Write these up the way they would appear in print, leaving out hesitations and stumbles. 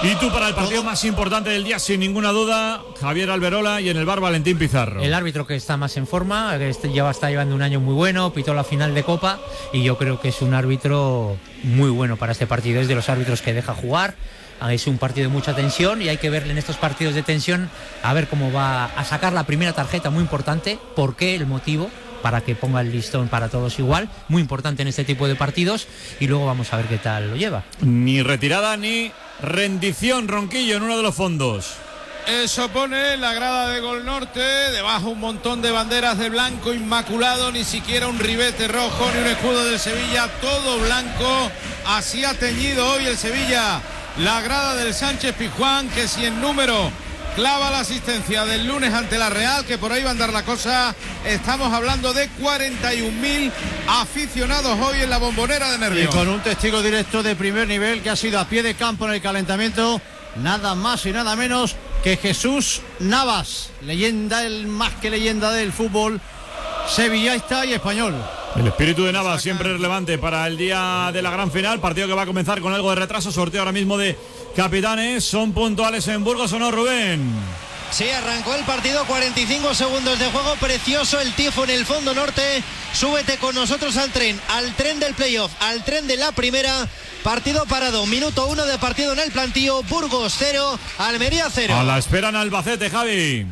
Y tú para el partido más importante del día, sin ninguna duda, Javier Alberola, y en el bar Valentín Pizarro. El árbitro que está más en forma, que está llevando un año muy bueno, pitó la final de Copa y yo creo que es un árbitro muy bueno para este partido. Es de los árbitros que deja jugar. Es un partido de mucha tensión y hay que verle en estos partidos de tensión a ver cómo va a sacar la primera tarjeta, muy importante. ¿Por qué? El motivo, para que ponga el listón para todos igual, muy importante en este tipo de partidos, y luego vamos a ver qué tal lo lleva. Ni retirada ni rendición, Ronquillo, en uno de los fondos. Eso pone la grada de Gol Norte, debajo un montón de banderas de blanco inmaculado, ni siquiera un ribete rojo ni un escudo del Sevilla, todo blanco. Así ha teñido hoy el Sevilla la grada del Sánchez Pizjuán, que si en número clava la asistencia del lunes ante la Real, que por ahí va a andar la cosa. Estamos hablando de 41.000 aficionados hoy en la Bombonera de Nervión. Y con un testigo directo de primer nivel que ha sido a pie de campo en el calentamiento, nada más y nada menos que Jesús Navas, leyenda, el más que leyenda del fútbol sevillista y español. El espíritu de Navas siempre relevante para el día de la gran final, partido que va a comenzar con algo de retraso, sorteo ahora mismo de capitanes. ¿Son puntuales en Burgos o no, Rubén? Sí, arrancó el partido, 45 segundos de juego, precioso el tifo en el fondo norte. Súbete con nosotros al tren del playoff, al tren de la primera. Partido parado, minuto 1 de partido en el plantío. Burgos 0, Almería 0. A la espera en Albacete, Javi.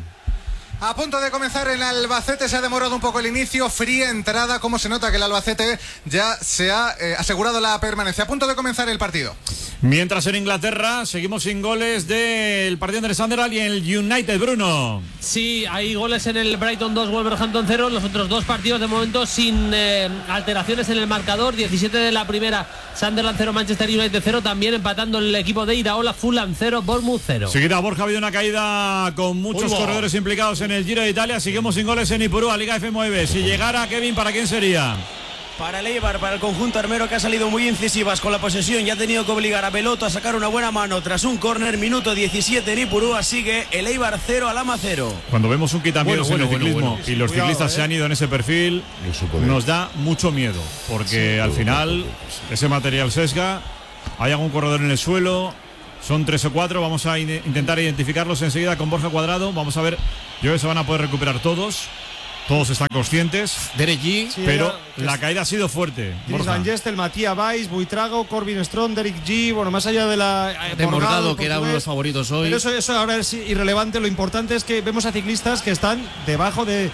A punto de comenzar en Albacete, se ha demorado un poco el inicio, fría entrada, como se nota que el Albacete ya se ha asegurado la permanencia. A punto de comenzar el partido. Mientras en Inglaterra seguimos sin goles del partido entre Sunderland y el United, Bruno. Sí, hay goles en el Brighton 2, Wolverhampton 0. Los otros dos partidos de momento sin alteraciones en el marcador. 17 de la primera, Sunderland 0, Manchester United 0. También empatando el equipo de Iraola, Fulham 0, Bournemouth 0. Seguida, Borja, ha habido una caída con muchos corredores implicados en el Giro de Italia. Seguimos sin goles en Ipurúa, Liga F9. Si llegara Kevin, ¿para quién sería? Para el Eibar, para el conjunto armero, que ha salido muy incisivas con la posesión y ha tenido que obligar a Beloto a sacar una buena mano tras un córner. Minuto 17 en Ipurúa, sigue el Eibar 0, Alhama 0. Cuando vemos un quitamiedos en el ciclismo y los ciclistas se han ido en ese perfil, nos da mucho miedo, porque al final ese material sesga, hay algún corredor en el suelo. Son 3 o 4, vamos a intentar identificarlos enseguida con Borja Cuadrado. Vamos a ver, yo creo que se van a poder recuperar todos. Todos están conscientes, Derek G, sí, pero la caída ha sido fuerte. Van Gestel, Matías Valls, Buitrago, Corbin Strong, Derek G, bueno, más allá de la de Morgado, que era uno de los favoritos hoy. Pero eso ahora es irrelevante. Lo importante es que vemos a ciclistas que están debajo de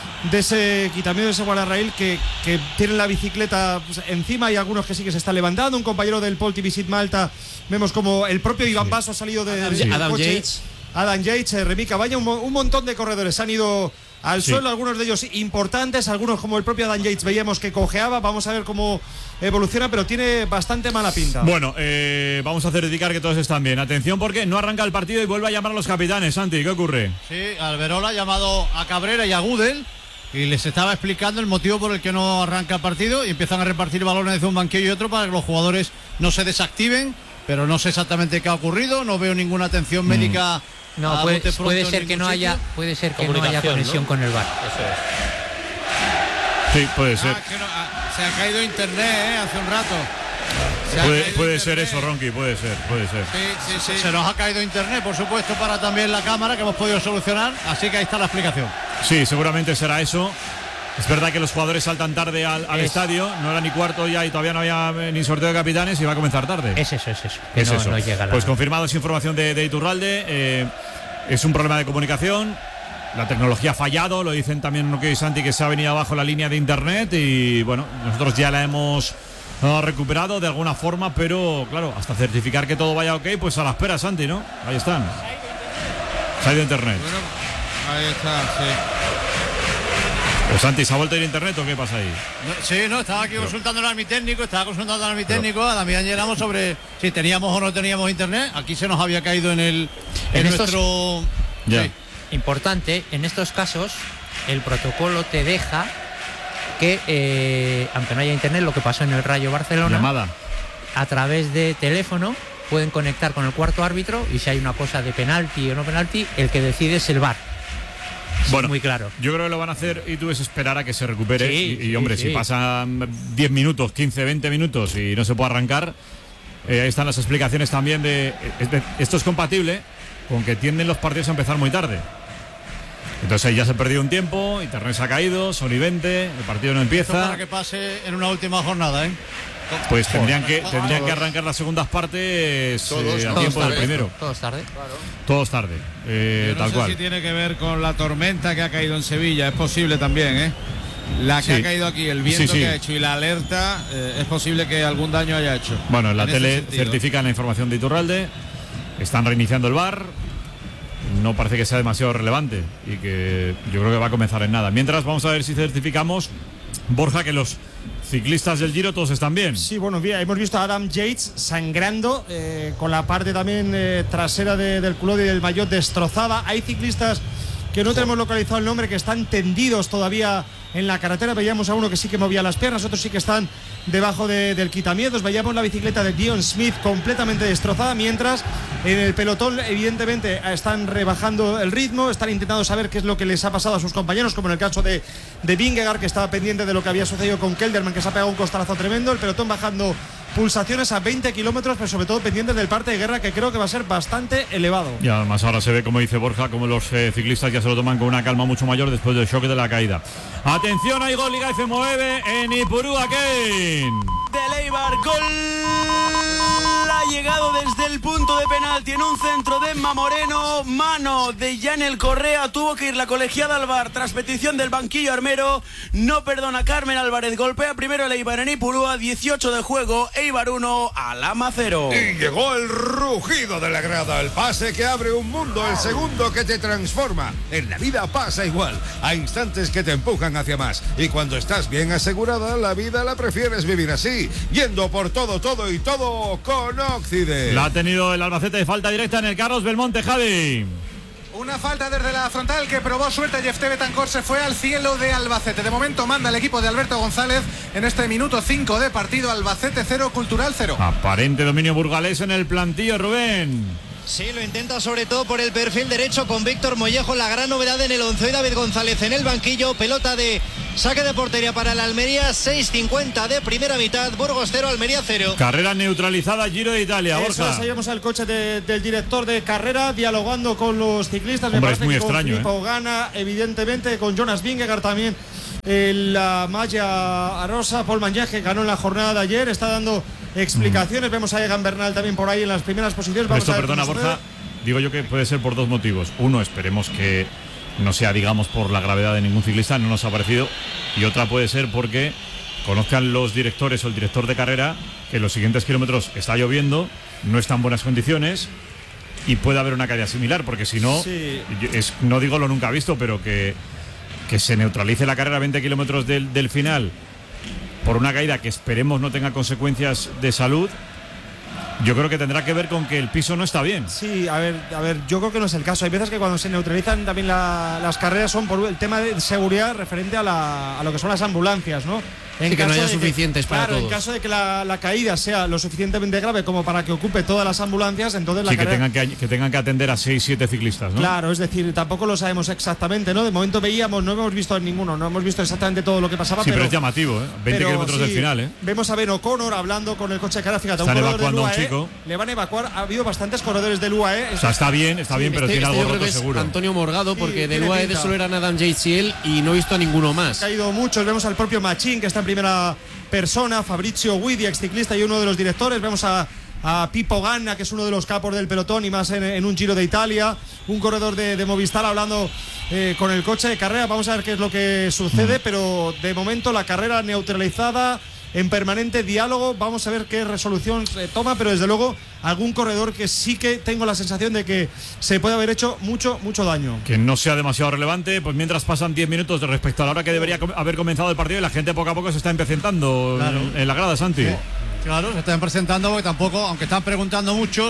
ese quitamiento, de ese guardarraíl, que tienen la bicicleta encima. Hay algunos que sí que se están levantando. Un compañero del Pol Visit Malta, vemos como el propio Iván Basso ha salido de Adam coche. Yates. Adam Yates, Remy Caballa, un montón de corredores han ido al suelo, algunos de ellos importantes, algunos como el propio Adam Yates veíamos que cojeaba. Vamos a ver cómo evoluciona, pero tiene bastante mala pinta. Bueno, vamos a certificar que todos están bien. Atención, porque no arranca el partido y vuelve a llamar a los capitanes. Santi, ¿qué ocurre? Sí, Alberola ha llamado a Cabrera y a Gudel y les estaba explicando el motivo por el que no arranca el partido, y empiezan a repartir balones desde un banquillo y otro para que los jugadores no se desactiven, pero no sé exactamente qué ha ocurrido, no veo ninguna atención médica. No, puede ser que no haya conexión con el VAR. Eso es. Sí, puede ser. Se ha caído internet hace un rato. Puede ser eso, Ronqui, puede ser. Sí. Se nos ha caído internet, por supuesto, para también la cámara, que hemos podido solucionar, así que ahí está la explicación. Sí, seguramente será eso. Es verdad que los jugadores saltan tarde al estadio, no era ni cuarto ya y todavía no había ni sorteo de capitanes y va a comenzar tarde. Es eso. No llega pues confirmado, es información de Iturralde. Es un problema de comunicación. La tecnología ha fallado, lo dicen también Noque y Santi, que se ha venido abajo la línea de internet y bueno, nosotros ya la hemos recuperado de alguna forma, pero claro, hasta certificar que todo vaya ok, pues a la espera, Santi, ¿no? Ahí están. Se ha ido internet. Bueno, ahí está, sí. Pues Santi, ¿se ha vuelto a ir internet o qué pasa ahí? No, estaba aquí consultando al mi técnico, a Damián llegamos sobre si teníamos o no teníamos internet. Aquí se nos había caído en nuestro... Ya. Sí. Importante, en estos casos el protocolo te deja que, aunque no haya internet, lo que pasó en el Rayo Barcelona, llamada a través de teléfono pueden conectar con el cuarto árbitro, y si hay una cosa de penalti o no penalti, el que decide es el VAR. Bueno, muy claro. Yo creo que lo van a hacer y tú es esperar a que se recupere. Sí, y hombre, si pasan 10 minutos, 15, 20 minutos y no se puede arrancar, Ahí están las explicaciones también esto es compatible con que tienden los partidos a empezar muy tarde. Entonces ahí ya se ha perdido un tiempo, Internet se ha caído, son y 20, el partido no empieza. Esto para que pase en una última jornada, ¿eh? Pues tendrían que arrancar las segundas partes a tiempo del primero. Todos tarde. Claro. Todos tarde, Yo no sé cual. si tiene que ver con la tormenta que ha caído en Sevilla, es posible también, ¿eh? La que ha caído aquí, el viento que ha hecho y la alerta, es posible que algún daño haya hecho. Bueno, en la tele certifican la información de Iturralde, están reiniciando el VAR, no parece que sea demasiado relevante y que yo creo que va a comenzar en nada. Mientras vamos a ver si certificamos, Borja, que los ciclistas del Giro todos están bien. Sí, bueno, bien, hemos visto a Adam Yates sangrando, con la parte también trasera del culotte y del maillot destrozada. Hay ciclistas que no tenemos localizado el nombre, que están tendidos todavía en la carretera. Veíamos a uno que sí que movía las piernas, otros sí que están debajo del quitamiedos. Veíamos la bicicleta de Dion Smith completamente destrozada, mientras en el pelotón evidentemente están rebajando el ritmo, están intentando saber qué es lo que les ha pasado a sus compañeros, como en el caso de Vingegaard, que estaba pendiente de lo que había sucedido con Kelderman, que se ha pegado un costalazo tremendo. El pelotón bajando pulsaciones a 20 kilómetros, pero sobre todo pendientes del parte de guerra, que creo que va a ser bastante elevado. Y además ahora se ve, como dice Borja, como los ciclistas ya se lo toman con una calma mucho mayor después del shock de la caída. Atención, hay gol, Liga F9 en Ipurúa, Kane. Del Eibar, gol. Ha llegado desde el punto de penalti en un centro de Emma Moreno, mano de Yanel Correa. Tuvo que ir la colegiada al VAR tras petición del banquillo armero. No perdona Carmen Álvarez, golpea primero el Eibar en Ipurúa. 18 de juego, Eibar 1, Alhama 0. Y llegó el rugido de la grada, el pase que abre un mundo, el segundo que te transforma. En la vida pasa igual, hay instantes que te empujan hacia más, y cuando estás bien asegurada, la vida la prefieres vivir así, yendo por todo y todo con Occident. La ha tenido el Albacete de falta directa en el Carlos Belmonte, Javi. Una falta desde la frontal que probó suerte. Jefté Betancor se fue al cielo de Albacete. De momento manda el equipo de Alberto González en este minuto 5 de partido. Albacete 0, Cultural 0. Aparente dominio burgalés en el plantillo, Rubén. Sí, lo intenta sobre todo por el perfil derecho con Víctor Mollejo. La gran novedad en el 11 y David González en el banquillo. Pelota de saque de portería para el Almería. 6:50 de primera mitad. Burgos 0, Almería 0. Carrera neutralizada, Giro de Italia, Borja. Seguimos al coche del director de carrera dialogando con los ciclistas. Hombre, me parece es muy que extraño, con Filippo Ganna, evidentemente, con Jonas Vingegaard también. La malla rosa, Paul Magnac, que ganó en la jornada de ayer, está dando explicaciones. Vemos a Egan Bernal también por ahí en las primeras posiciones. Vamos a ver, perdona, Borja, digo yo que puede ser por dos motivos. Uno, esperemos que no sea, digamos, por la gravedad de ningún ciclista, no nos ha parecido. Y otra puede ser porque conozcan los directores o el director de carrera que en los siguientes kilómetros está lloviendo, no está en buenas condiciones y puede haber una caída similar, porque si no, no digo lo nunca visto, pero que se neutralice la carrera a 20 kilómetros del final por una caída que esperemos no tenga consecuencias de salud, yo creo que tendrá que ver con que el piso no está bien. Sí, a ver, yo creo que no es el caso. Hay veces que cuando se neutralizan también las carreras son por el tema de seguridad referente a lo que son las ambulancias, ¿no? En que no haya suficientes para todos. En caso de que la caída sea lo suficientemente grave como para que ocupe todas las ambulancias, entonces la carrera... que tengan que atender a 6-7 ciclistas, ¿no? Claro, es decir, tampoco lo sabemos exactamente, ¿no? De momento veíamos, no hemos visto ninguno, no hemos visto exactamente todo lo que pasaba. Sí, pero es llamativo, ¿eh? 20 kilómetros del final, ¿eh? Vemos a Ben O'Connor hablando con el coche de carrera. Fíjate, están evacuando a un chico. Le van a evacuar, ha habido bastantes corredores del UAE. O sea, está bien, pero tiene algo roto seguro. Antonio Morgado, porque del UAE solo eran Adam Yates y él, y no he visto a ninguno más. Ha caído muchos, vemos al propio Machín, que está en primera persona, Fabrizio Guidi, ex ciclista y uno de los directores. Vemos a Filippo Ganna, que es uno de los capos del pelotón y más en un Giro de Italia, un corredor de Movistar hablando con el coche de carrera. Vamos a ver qué es lo que sucede, pero de momento la carrera neutralizada, en permanente diálogo. Vamos a ver qué resolución se toma, pero desde luego algún corredor que sí que tengo la sensación de que se puede haber hecho mucho daño. Que no sea demasiado relevante, pues mientras pasan 10 minutos respecto a la hora que debería haber comenzado el partido y la gente poco a poco se está empresentando en la grada, Santi. Sí. Claro, se están presentando porque tampoco, aunque están preguntando muchos,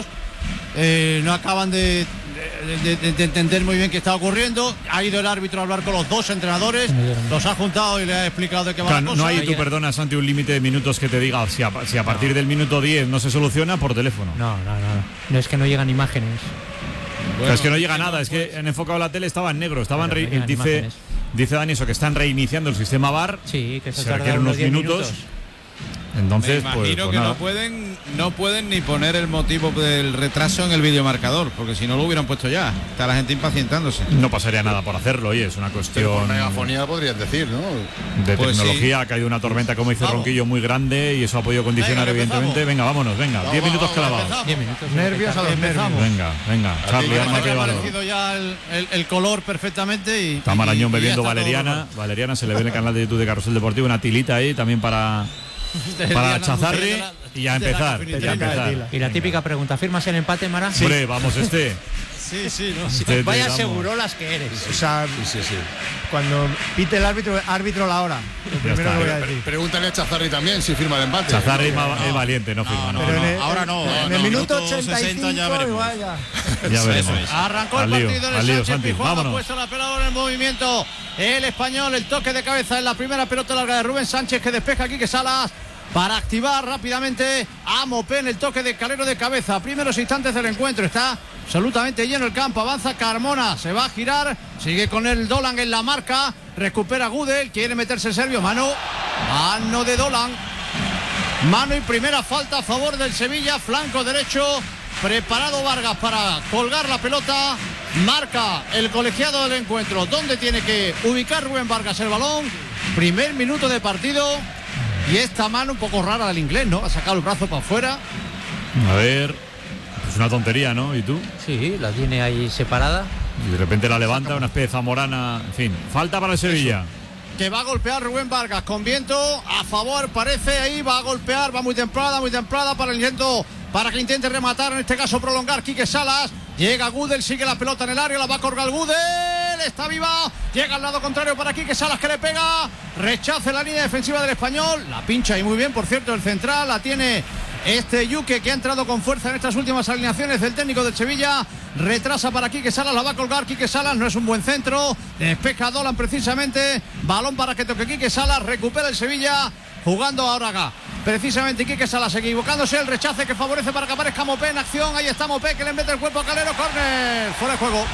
no acaban de entender muy bien qué está ocurriendo. Ha ido el árbitro a hablar con los dos entrenadores, los ha juntado y le ha explicado de qué va la cosa. No hay, tú perdona, Santi, un límite de minutos que te diga si a partir del minuto 10 no se soluciona por teléfono. No es que no llegan imágenes. Bueno, es que no llega nada, es que han enfocado la tele, estaba en negro, dice Dani eso, que están reiniciando el sistema VAR. Sí, que se requieren unos minutos. Entonces, me pues imagino que nada. no pueden ni poner el motivo del retraso en el videomarcador, porque si no lo hubieran puesto ya. Está la gente impacientándose. No pasaría nada por hacerlo, oye, es una cuestión megafonía podrían decir, ¿no? de Pues tecnología. Ha caído una tormenta, como dice Ronquillo, muy grande y eso ha podido condicionar, evidentemente. Venga, vámonos, venga. 10 minutos clavados. 10 minutos. Nervios a los nervios. Venga, Charlie, ármate de valor. aparecido ya el color perfectamente. Y Está Marañón y bebiendo ya está todo Valeriana. Valeriana se le ve en el canal de YouTube de Carrusel Deportivo, una tilita ahí también para Chazarri y ya empezar. Y la típica pregunta, ¿firmas el empate, Mara? Hombre, vamos Sí, no. Vaya vamos. segurolas que eres. O sea, cuando pite el árbitro la hora. Lo primero está. que voy a decir. Pregúntale a Chazarri también si firma el empate. Chazarri es valiente, no firma. No. Pero ahora no. En el minuto 85 igual ya. Ya veremos. Arrancó el Al lío, partido en al el lío, Sánchez Santi, Pizjuán, ha vámonos. puesto la pelota en movimiento el español, el toque de cabeza en la primera pelota larga de Rubén Sánchez, que despeja aquí que Salas para activar rápidamente a Mopé en el toque de Calero de cabeza. Primeros instantes del encuentro, está absolutamente lleno el campo, avanza Carmona, se va a girar, sigue con el Dolan en la marca, recupera Gudel, quiere meterse el serbio, mano de Dolan, mano y primera falta a favor del Sevilla, flanco derecho, preparado Vargas para colgar la pelota, marca el colegiado del encuentro, donde tiene que ubicar Rubén Vargas el balón, primer minuto de partido. Y esta mano un poco rara del inglés, ¿no? Ha sacado el brazo para afuera. A ver, es una tontería, ¿no? ¿Y tú? Sí, la tiene ahí separada. Y de repente la levanta, una especie de zamorana. En fin, falta para el Sevilla. Que va a golpear Rubén Vargas con viento a favor, parece ahí, va a golpear, va muy temprana para el intento, para que intente rematar, en este caso prolongar Quique Salas. Llega Gudel, sigue la pelota en el área, la va a colgar Gudel, está viva, llega al lado contrario para Quique Salas, que le pega, rechaza la línea defensiva del español, la pincha y muy bien, por cierto, el central, la tiene Yuque, que ha entrado con fuerza en estas últimas alineaciones del técnico del Sevilla, retrasa para Quique Salas, la va a colgar Quique Salas, no es un buen centro, despeja Dolan precisamente, balón para que toque Quique Salas, recupera el Sevilla, jugando ahora acá. Precisamente Quique Salas equivocándose, el rechace que favorece para que aparezca Mopé en acción. Ahí está Mopé, que le mete el cuerpo a Calero, córner, fuera de juego.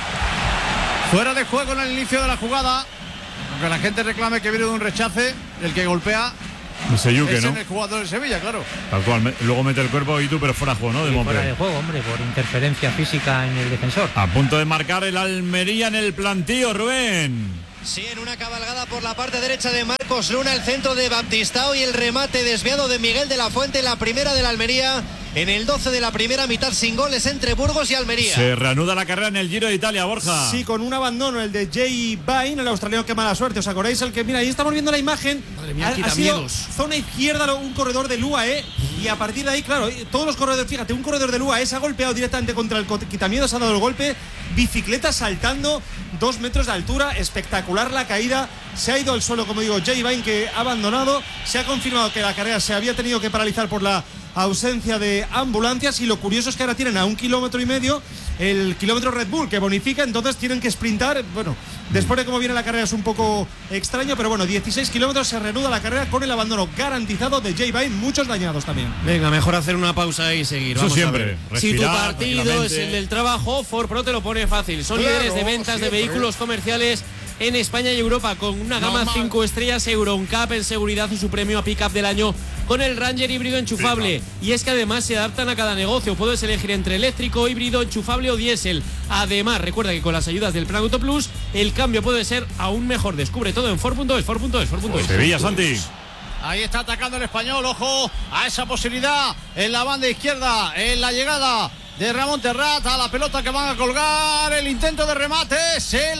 Fuera de juego en el inicio de la jugada. Aunque la gente reclame que viene de un rechace, el que golpea Ese Yuque, es ¿no? en el jugador de Sevilla, claro. Tal cual, luego mete el cuerpo y tú, pero fuera de juego, ¿no? De Y fuera de Mopé. juego, hombre, por interferencia física en el defensor. A punto de marcar el Almería en el plantío, Rubén. Sí, en una cabalgada por la parte derecha de Marcos Luna, el centro de Baptistao y el remate desviado de Miguel de la Fuente, la primera de la Almería, en el 12 de la primera mitad, sin goles entre Burgos y Almería. Se reanuda la carrera en el Giro de Italia, Borja. Sí, con un abandono, el de Jay Vine, el australiano, que mala suerte. ¿Os acordáis? El que, mira, ahí estamos viendo la imagen. Madre mía, Ha sido quitamiedos. zona izquierda, un corredor del UAE. Y a partir de ahí, claro, todos los corredores, fíjate, un corredor del UAE se ha golpeado directamente contra el quitamiedos, ha dado el golpe. Bicicleta saltando, 2 metros de altura, espectacular la caída. Se ha ido al suelo, como digo, Jay Vine, que ha abandonado. Se ha confirmado que la carrera se había tenido que paralizar por la ausencia de ambulancias, y lo curioso es que ahora tienen a 1,5 kilómetros el kilómetro Red Bull, que bonifica, entonces tienen que sprintar. Bueno, después de cómo viene la carrera es un poco extraño, pero bueno, 16 kilómetros, se reanuda la carrera con el abandono garantizado de Jay Vine, muchos dañados también. Venga, mejor hacer una pausa y seguir. Eso Vamos siempre, a ver. respirar Si tu partido es tranquilamente. el del trabajo, Ford Pro te lo pone fácil. Son Claro, líderes de ventas siempre. de vehículos comerciales en España y Europa, con una gama Normal. 5 estrellas EuroNCAP en seguridad y su premio a Pickup del año con el Ranger híbrido enchufable. Y es que además se adaptan a cada negocio. Puedes elegir entre eléctrico, híbrido, enchufable o diésel. Además, recuerda que con las ayudas del Plan Auto Plus, el cambio puede ser aún mejor. Descubre todo en Ford.es, Ford.es. Sevilla, Santi. Ahí está atacando el español, ojo a esa posibilidad en la banda izquierda, en la llegada de Ramón Terrat, a la pelota que van a colgar, el intento de remate, se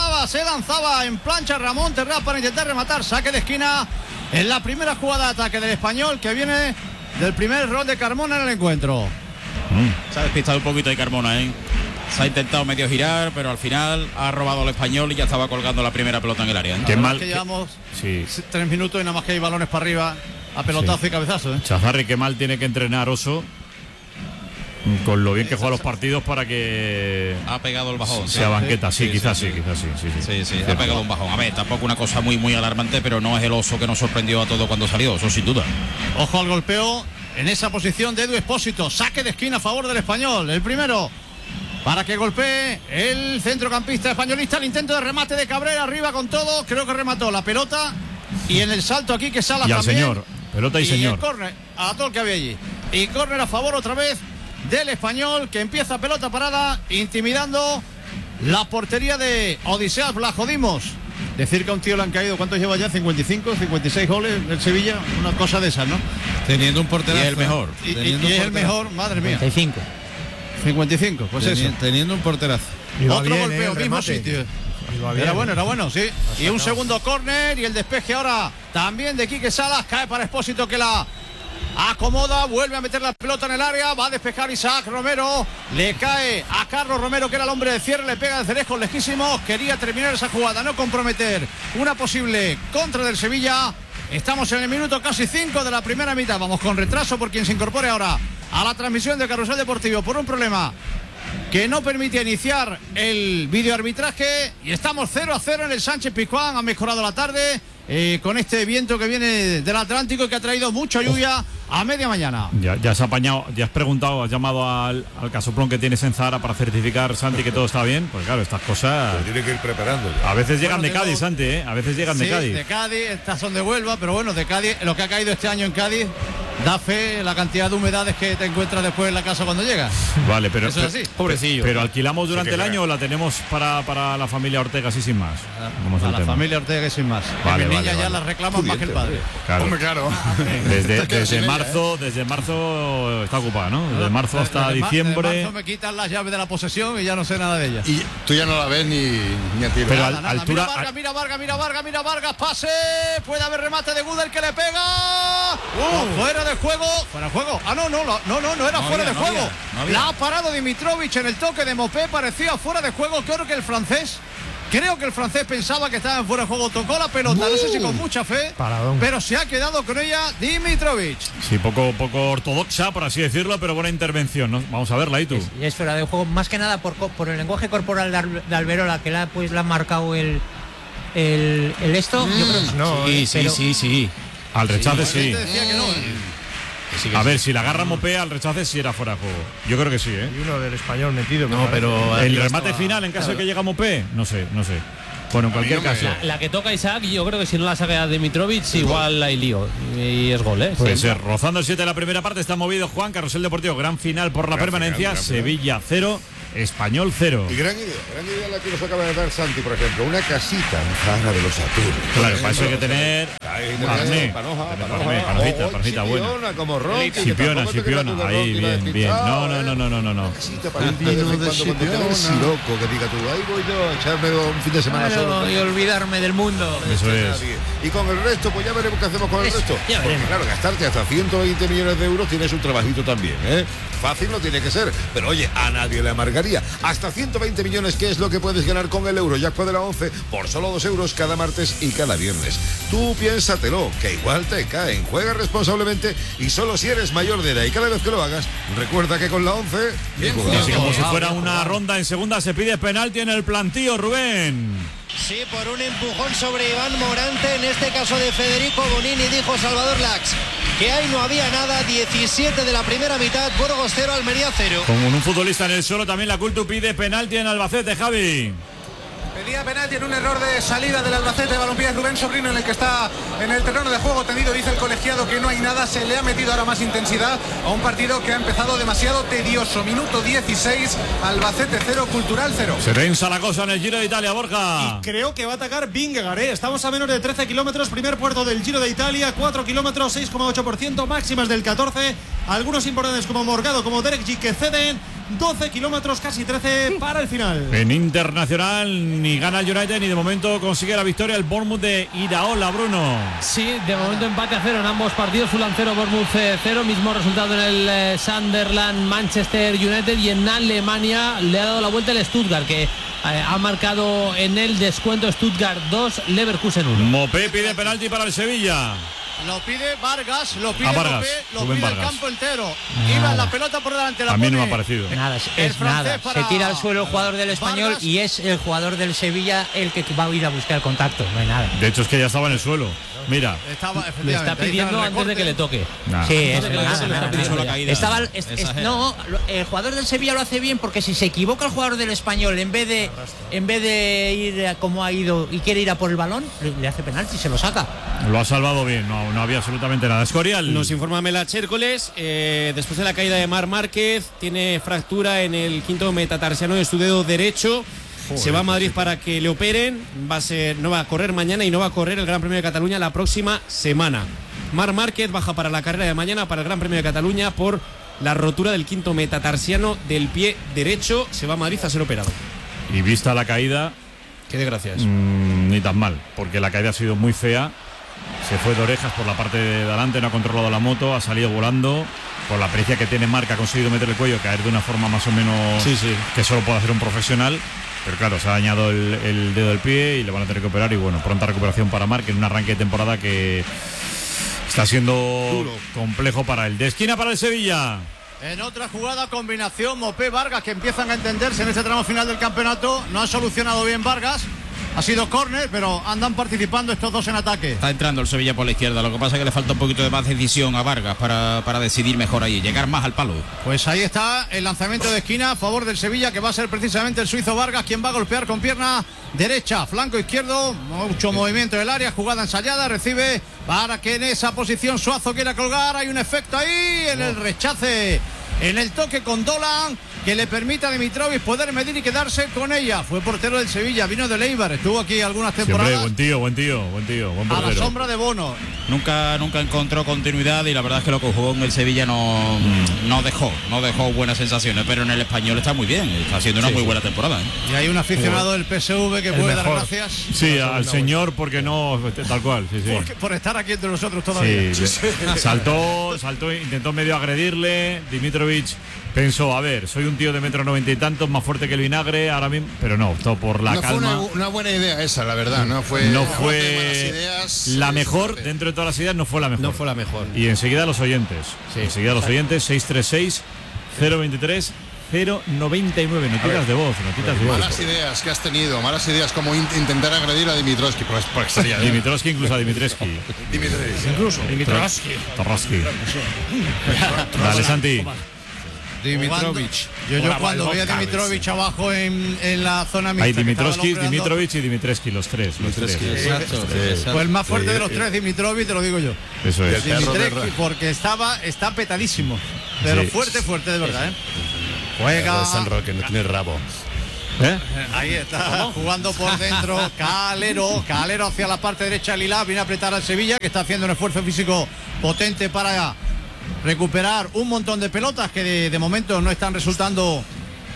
lanzaba en plancha Ramón Terrat para intentar rematar, saque de esquina en la primera jugada de ataque del español, que viene del primer rol de Carmona en el encuentro. Se ha despistado un poquito de Carmona, ¿eh? Se ha intentado medio girar, pero al final ha robado al español y ya estaba colgando la primera pelota en el área, ¿eh? Qué mal. Que llevamos Sí. 3 minutos y nada más que hay balones para arriba, a pelotazo Sí. y cabezazo, ¿eh? Chazarri, qué mal tiene que entrenar Oso, con lo bien que juega los partidos, para que Ha pegado el bajón. sea banqueta. Sí, quizás sí. Sí, ha pegado un bajón. A ver, tampoco una cosa muy alarmante, pero no es el Oso que nos sorprendió a todo cuando salió, eso sin duda. Ojo al golpeo en esa posición de Edu Expósito. Saque de esquina a favor del español. El primero para que golpee el centrocampista españolista. El intento de remate de Cabrera arriba con todo. Creo que remató la pelota. Y en el salto aquí que Salas Y al también. señor. Pelota y señor. Córner a todo el que había allí. Y córner a favor otra vez del Español, que empieza pelota parada, intimidando la portería de Odiseas Vlachodimos. Decir que a un tío le han caído, ¿cuántos lleva ya? 55, 56 goles en Sevilla, una cosa de esas, ¿no? Teniendo un porterazo. Y el mejor. Y es el mejor, madre mía. 55, pues eso. Teniendo un porterazo. Otro golpeo, mismo sitio. Era bueno, sí. Y un segundo córner y el despeje ahora también de Quique Salas. Cae para Expósito, que la acomoda, vuelve a meter la pelota en el área, va a despejar Isaac Romero, le cae a Carlos Romero, que era el hombre de cierre, le pega de lejos, lejísimo. Quería terminar esa jugada, no comprometer una posible contra del Sevilla. Estamos en el minuto casi 5 de la primera mitad. Vamos con retraso por quien se incorpore ahora a la transmisión de Carrusel Deportivo por un problema que no permite iniciar el videoarbitraje, y estamos 0-0 en el Sánchez Pizjuán. Ha mejorado la tarde con este viento que viene del Atlántico, que ha traído mucha lluvia a media mañana. Ya has apañado, ya has preguntado, has llamado al casoplón que tienes en Zahara para certificar, Santi, que todo está bien. Pues claro, estas cosas tiene que ir preparando. A veces llegan de Cádiz, Santi, ¿eh? A veces llegan de Cádiz. De Cádiz, estas son de Huelva, pero bueno, de Cádiz, lo que ha caído este año en Cádiz da fe la cantidad de humedades que te encuentras después en la casa cuando llegas. Vale, pero eso es así. Pobrecillo. Pero alquilamos durante el año o la tenemos para la familia Ortega, así sin más. A la familia Ortega y sin más. Vale, mis niñas ya las reclaman más que el padre. Claro. Hombre, claro. Desde marzo está ocupada, ¿no? Desde marzo hasta diciembre. En marzo me quitan las llaves de la posesión y ya no sé nada de ellas. Y tú ya no la ves ni a tiro. Pero nada. altura. Mira Vargas, pase. Puede haber remate de Gudel, que le pega. Fuera de juego. Fuera de juego. No era fuera de juego. La ha parado Dimitrovic en el toque de Mopé, parecía fuera de juego. Creo que el francés pensaba que estaba en fuera de juego, tocó la pelota, no sé si con mucha fe, pero se ha quedado con ella Dimitrovic. Sí, poco ortodoxa, por así decirlo, pero buena intervención, ¿no? Vamos a verla, ¿y tú? Y es fuera de juego, más que nada por el lenguaje corporal de Alberola, que le ha marcado el esto. Yo creo que no. Sí. Al rechace sí. Decía que no. A ver, si la agarra Mopé al rechace sí era fuera de juego. Yo creo que sí, ¿eh? Y uno del Español metido. No, pero el remate final en caso de que llegue Mopé, no sé. Bueno, en cualquier caso. La que toca Isaac, yo creo que si no la saca Dimitrovic, igual hay lío. Y es gol, ¿eh? Puede ser. Rozando el 7 de la primera parte, está movido Juan. Carrusel Deportivo, gran final por la permanencia. Sevilla 0, Español 0. Y gran idea la que nos acaba de dar Santi, por ejemplo, una casita en Zahara de los Atunes. Claro, para eso hay que tener panojita buena. Como Rocky, Chipiona, ahí, bien. No. Casita para cuando tengas siroco, que diga tú, ahí voy yo a echarme un fin de semana solo. Y olvidarme del mundo. Eso es. Y con el resto, pues ya veremos qué hacemos con el resto. Porque claro, gastarte hasta 120 millones de euros tienes un trabajito también, ¿eh? Fácil no tiene que ser, pero oye, a nadie le amargaría. Hasta 120 millones, que es lo que puedes ganar con el Eurojackpot de la 11 por solo 2 euros cada martes y cada viernes. Tú piénsatelo, que igual te caen. Juega responsablemente y solo si eres mayor de edad. Y cada vez que lo hagas, recuerda que con la 11... Bien jugado. Así como si fuera una ronda en segunda, se pide penalti en el plantío, Rubén. Sí, por un empujón sobre Iván Morante, en este caso de Federico Bonini, dijo Salvador Lax que ahí no había nada. 17 de la primera mitad, Burgos 0, Almería 0. Con un futbolista en el suelo, también la Cultu pide penalti en Albacete, Javi. Pedía penalti en un error de salida del Albacete de Balompié, Rubén Sobrino, en el que está en el terreno de juego tendido. Dice el colegiado que no hay nada, se le ha metido ahora más intensidad a un partido que ha empezado demasiado tedioso. Minuto 16, Albacete 0, Cultural 0. Se tensa la cosa en el Giro de Italia, Borja. Y creo que va a atacar Vingegaard, ¿eh? Estamos a menos de 13 kilómetros, primer puerto del Giro de Italia, 4 kilómetros, 6,8%, máximas del 14. Algunos importantes como Morgado, como Derek G, que ceden. 12 kilómetros, casi 13 para el final. En internacional ni gana el United ni de momento consigue la victoria el Bournemouth de Iraola, Bruno. Sí, de momento empate a 0 en ambos partidos. Fulham 0, Bournemouth 0. Mismo resultado en el Sunderland, Manchester United. Y en Alemania le ha dado la vuelta el Stuttgart, que ha marcado en el descuento. Stuttgart 2, Leverkusen 1. Mopé pide penalti para el Sevilla. Lo pide Vargas, lo pide Vargas, Mopé, lo pide Vargas. El campo entero. Iba la pelota por delante, la a mí pone. no me ha parecido. Nada, es nada. Se tira al suelo el jugador del Español Vargas. Y es el jugador del Sevilla el que va a ir a buscar el contacto. No hay nada. De hecho es que ya estaba en el suelo. Mira. Le está pidiendo antes de que le toque. Nah. Sí, Antes de que le toque, le está pidiendo la ya. caída. No, el jugador del Sevilla lo hace bien porque si se equivoca el jugador del Español en vez de ir como ha ido y quiere ir a por el balón, le hace penalti y se lo saca. Lo ha salvado bien, no había absolutamente nada. Escorial. Nos informa Melach Hércules, después de la caída de Marc Márquez, tiene fractura en el quinto metatarsiano de su dedo derecho. Se va a Madrid para que le operen. No va a correr mañana y no va a correr el Gran Premio de Cataluña la próxima semana. Marc Márquez baja para la carrera de mañana para el Gran Premio de Cataluña por la rotura del quinto metatarsiano del pie derecho. Se va a Madrid a ser operado. Y vista la caída, Qué desgracias. ni tan mal, porque la caída ha sido muy fea. Se fue de orejas por la parte de delante, no ha controlado la moto, ha salido volando. Por la pericia que tiene Marc, ha conseguido meter el cuello, caer de una forma más o menos que solo puede hacer un profesional. Pero claro, se ha dañado el dedo del pie y le van a tener que operar. Y bueno, pronta recuperación para Marc en un arranque de temporada que está siendo complejo para él. De esquina para el Sevilla. En otra jugada, combinación Mopé-Vargas, que empiezan a entenderse en este tramo final del campeonato. No ha solucionado bien Vargas. Ha sido córner, pero andan participando estos dos en ataque. Está entrando el Sevilla por la izquierda. Lo que pasa es que le falta un poquito de más decisión a Vargas para decidir mejor ahí, llegar más al palo. Pues ahí está el lanzamiento de esquina a favor del Sevilla, que va a ser precisamente el suizo Vargas quien va a golpear con pierna derecha, flanco izquierdo. Mucho movimiento del área, jugada ensayada, recibe para que en esa posición Suazo quiera colgar. Hay un efecto ahí en el rechace, en el toque con Dolan, que le permite a Dimitrovic poder medir y quedarse con ella. Fue portero del Sevilla, vino de Eibar, estuvo aquí algunas temporadas. Siempre, buen tío, buen a la sombra de Bono. Nunca encontró continuidad y la verdad es que lo que jugó en el Sevilla no dejó buenas sensaciones, pero en el Español está muy bien, está haciendo una muy buena temporada. Y hay un aficionado del PSV que puede dar gracias. Sí, al señor, porque no, tal cual. Sí. Por estar aquí entre nosotros todavía. Sí. Saltó, intentó medio agredirle. Dimitrovic pensó, a ver, soy un tío de 1,90 y tantos, más fuerte que el vinagre, ahora mismo, pero no, optó por la calma. Fue una buena idea esa, la verdad, no fue la mejor, dentro de todas las ideas no fue la mejor. No fue la mejor. Y enseguida los oyentes. Enseguida los oyentes, 636-023. 099, notitas de voz. Malas ideas que has tenido, malas ideas como intentar agredir a Dimitroski. Dimitroski, incluso a Dimitrescu. Dimitroski. Dale, Santi. Dimitrovic. Yo cuando veía a Dimitrovic abajo en la zona mixta. Hay Dimitrovic y Dimitrescu, los tres. Exacto. Pues el más fuerte de los tres, Dimitrovic, te lo digo yo. Eso es. Dimitrescu, porque está petadísimo. Pero fuerte de verdad, Juega. San Roque, no tiene rabo. Ahí está, jugando por dentro. Calero hacia la parte derecha. Lila viene a apretar al Sevilla, que está haciendo un esfuerzo físico potente para recuperar un montón de pelotas que de momento no están resultando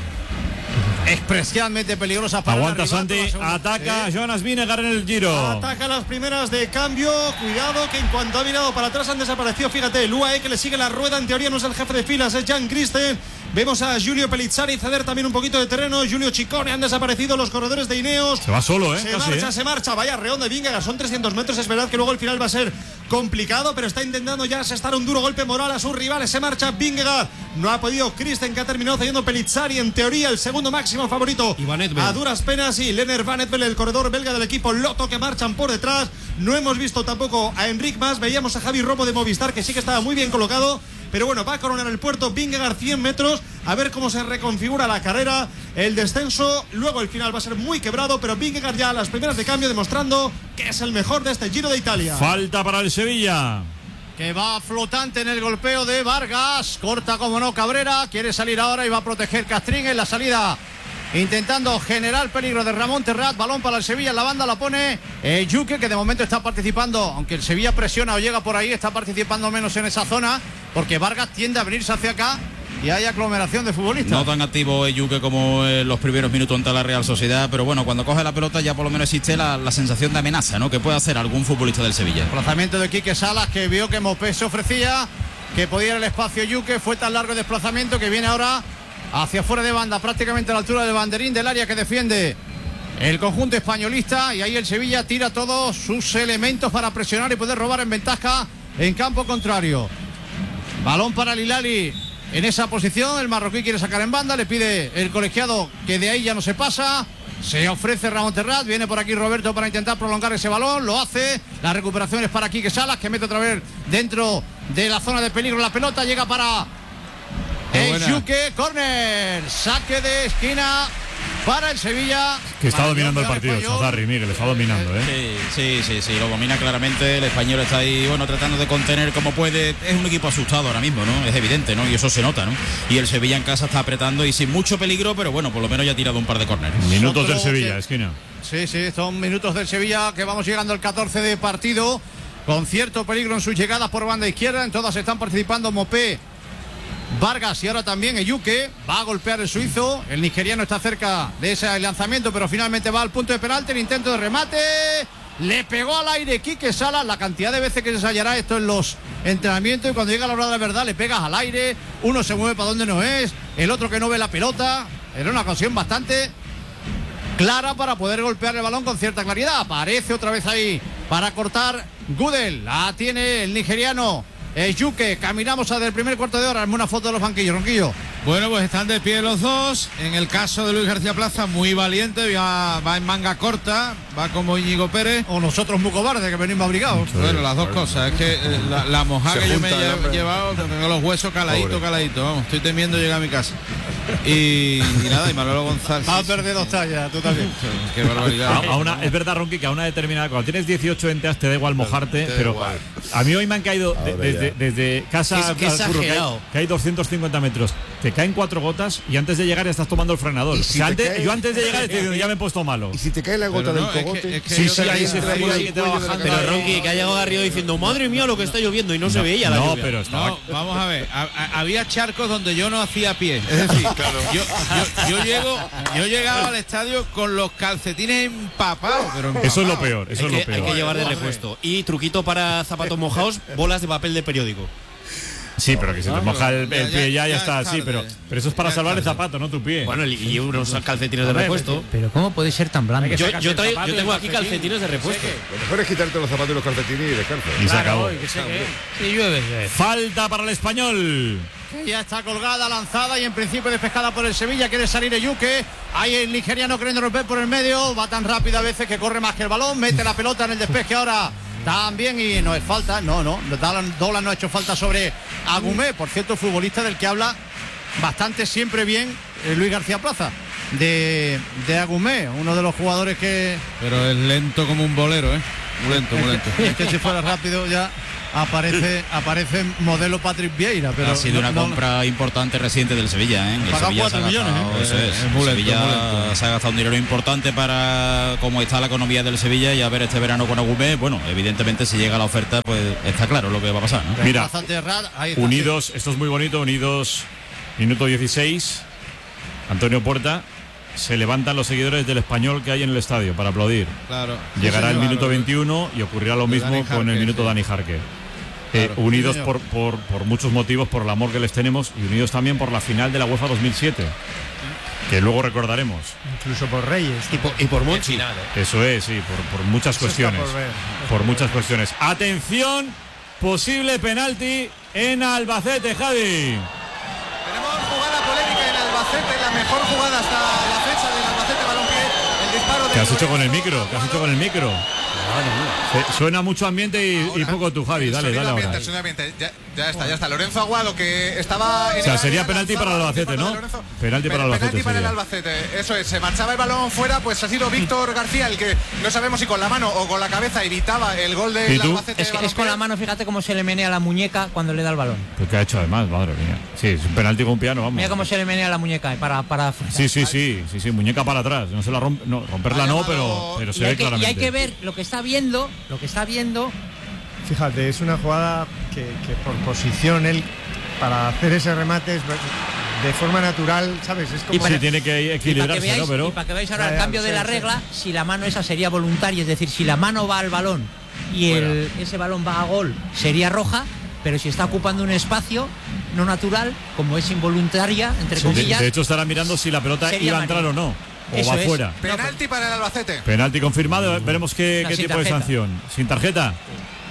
especialmente peligrosas para aguanta Santi, ataca Jonas Vingegaard en el Giro. Ataca las primeras de cambio. Cuidado que en cuanto ha mirado para atrás han desaparecido. Fíjate, el UAE que le sigue la rueda. En teoría no es el jefe de filas, es Jan Christen. Vemos a Giulio Pellizzari ceder también un poquito de terreno. Giulio Ciccone, han desaparecido los corredores de Ineos. Se va solo, Se marcha. Vaya reón de Vingegaard. Son 300 metros. Es verdad que luego el final va a ser complicado, pero está intentando ya asestar un duro golpe moral a sus rivales. Se marcha Vingegaard. No ha podido Christen, que ha terminado cediendo Pellizzari. En teoría, el segundo máximo favorito. A duras penas. Y Lennart Van Etten, el corredor belga del equipo Lotto, que marchan por detrás. No hemos visto tampoco a Enric Mas. Veíamos a Javi Romo de Movistar, que sí que estaba muy bien colocado. Pero bueno, va a coronar el puerto Vingegaard 100 metros. A ver cómo se reconfigura la carrera. El descenso, luego el final va a ser muy quebrado. Pero Vingegaard ya a las primeras de cambio, demostrando que es el mejor de este Giro de Italia. Falta para el Sevilla, que va flotante en el golpeo de Vargas. Corta como no Cabrera. Quiere salir ahora y va a proteger Castrín en la salida, intentando generar peligro de Ramón Terrat. Balón para el Sevilla, en la banda la pone Yuque, que de momento está participando, aunque el Sevilla presiona o llega por ahí, está participando menos en esa zona, porque Vargas tiende a venirse hacia acá y hay aglomeración de futbolistas. No tan activo Yuque como en los primeros minutos ante la Real Sociedad, pero bueno, cuando coge la pelota ya por lo menos existe la sensación de amenaza, ¿no?, que puede hacer algún futbolista del Sevilla. Desplazamiento de Quique Salas, que vio que Mopé se ofrecía, que podía ir al espacio Yuque. Fue tan largo el desplazamiento que viene ahora hacia fuera de banda, prácticamente a la altura del banderín del área que defiende el conjunto españolista, y ahí el Sevilla tira todos sus elementos para presionar y poder robar en ventaja en campo contrario. Balón para Lilali en esa posición. El marroquí quiere sacar en banda, le pide el colegiado que de ahí ya no se pasa. Se ofrece Ramón Terrat, viene por aquí Roberto para intentar prolongar ese balón, lo hace. La recuperación es para Quique Salas, que mete otra vez dentro de la zona de peligro la pelota, llega para Yuque, córner, saque de esquina para el Sevilla. Que está dominando el partido, Chazarri, Miguel, está dominando, Sí, lo domina claramente. El español está ahí, tratando de contener como puede. Es un equipo asustado ahora mismo, ¿no? Es evidente, ¿no? Y eso se nota, ¿no? Y el Sevilla en casa está apretando y sin mucho peligro, pero bueno, por lo menos ya ha tirado un par de córneres. Minutos del Sevilla, esquina. Sí, son minutos del Sevilla, que vamos llegando al 14 de partido, con cierto peligro en sus llegadas por banda izquierda. En todas están participando Mopé, Vargas y ahora también Eyuke. Va a golpear el suizo. El nigeriano está cerca de ese lanzamiento, pero finalmente va al punto de penalti. El intento de remate. Le pegó al aire Quique Salas. La cantidad de veces que se ensayará esto en los entrenamientos, y cuando llega la hora de la verdad le pegas al aire. Uno se mueve para donde no es, el otro que no ve la pelota. Era una ocasión bastante clara para poder golpear el balón con cierta claridad. Aparece otra vez ahí para cortar Gudel. La tiene el nigeriano Yuke. Caminamos a del primer cuarto de hora. Hazme una foto de los banquillos, Ronquillo. Bueno, pues están de pie los dos. En el caso de Luis García Plaza, muy valiente, va en manga corta, va como Íñigo Pérez. O nosotros muy cobardes, que venimos abrigados. Bueno, las dos cosas. Es que la mojada que yo me he llevado, tengo los huesos caladitos. Vamos, estoy temiendo llegar a mi casa. Y nada, y Manolo González. Va a perder 2 tallas, tú también. Qué barbaridad. Es verdad, Ronqui, que a una determinada, cuando tienes 18 enteras te da igual mojarte, pero a mí hoy me han caído desde casa que hay 250 metros. Te caen 4 gotas y antes de llegar ya estás tomando el frenador. Yo antes de llegar ya me he puesto malo. Y si te cae la gota del cogote. Sí, ahí se que te va bajando. Pero Ronqui, que ha llegado arriba diciendo, madre mía, lo que está lloviendo, y no se veía la lluvia. Pero estaba... No, vamos a ver, había charcos donde yo no hacía pie. Es decir, yo llegaba al estadio con los calcetines empapados. Eso es lo peor, Hay que llevar de repuesto. Y truquito para zapatos mojados, bolas de papel de periódico. Sí, pero que se te moja el pie ya está así, pero eso es para salvar el zapato, no tu pie. Bueno, y unos calcetines de repuesto. Pero ¿cómo puede ser tan blando? Yo tengo aquí calcetines de repuesto. Lo mejor es quitarte los zapatos y los calcetines y descansa. Y se acabó. Y llueve. Falta para el español. Ya está colgada, lanzada y en principio despejada por el Sevilla. Quiere salir Eyuke. Ahí el nigeriano queriendo romper por el medio. Va tan rápido a veces que corre más que el balón. Mete la pelota en el despeje ahora también, y no es falta. No. Dolan no ha hecho falta sobre Agumé. Por cierto, futbolista del que habla bastante siempre bien Luis García Plaza. De Agumé, uno de los jugadores que... Pero es lento como un bolero, Muy lento. Es que si fuera rápido ya aparece modelo Patrick Vieira, pero ha sido una compra importante reciente del Sevilla, El pagado Sevilla 4 millones, Sevilla se ha gastado un dinero importante para cómo está la economía del Sevilla, y a ver este verano con Agumé. Bueno, evidentemente si llega la oferta, pues está claro lo que va a pasar, ¿no? Mira, Unidos, esto es muy bonito, Unidos, minuto 16, Antonio Puerta. Se levantan los seguidores del Español que hay en el estadio para aplaudir. Claro. Llegará el minuto 21 y ocurrirá lo mismo con el minuto Dani Jarque. Claro. Unidos por muchos motivos, por el amor que les tenemos, y unidos también por la final de la UEFA 2007, que luego recordaremos. Incluso por Reyes. Y por Monchi. Eso es, sí, por muchas cuestiones. Por muchas cuestiones. Atención, posible penalti en Albacete, Javi. Tenemos jugada polémica en Albacete, la mejor jugada hasta la fecha del Albacete Balompié. El disparo de... ¿Qué has hecho con el micro? Suena mucho ambiente y poco tú, Javi. Dale ahora. Ya está. Lorenzo Aguado, que estaba... O sea, sería penalti para el Albacete, ¿no? Penalti para el Albacete. Penalti para el Albacete, eso es. Se marchaba el balón fuera, pues ha sido Víctor García el que, no sabemos si con la mano o con la cabeza, evitaba el gol del Albacete. Es con la mano, fíjate cómo se le menea la muñeca cuando le da el balón. Pues ¿qué ha hecho además? Madre mía. Sí, es un penalti con un piano, vamos. Mira cómo se le menea la muñeca para... Sí, muñeca para atrás. No se la romperla no, pero se ve claramente. Y hay que ver lo que está viendo. Fíjate, es una jugada que por posición él, para hacer ese remate de forma natural, ¿sabes? Es como... Sí, tiene que equilibrarse, ¿no? Pero... Y para que veáis ahora el cambio de la regla, si la mano esa sería voluntaria, es decir, si la mano va al balón y ese balón va a gol, sería roja, pero si está ocupando un espacio no natural, como es involuntaria, entre comillas... De hecho, estará mirando si la pelota iba a entrar o no. O va fuera. Penalti para el Albacete. Penalti confirmado. Veremos qué tipo de sanción. ¿Sin tarjeta?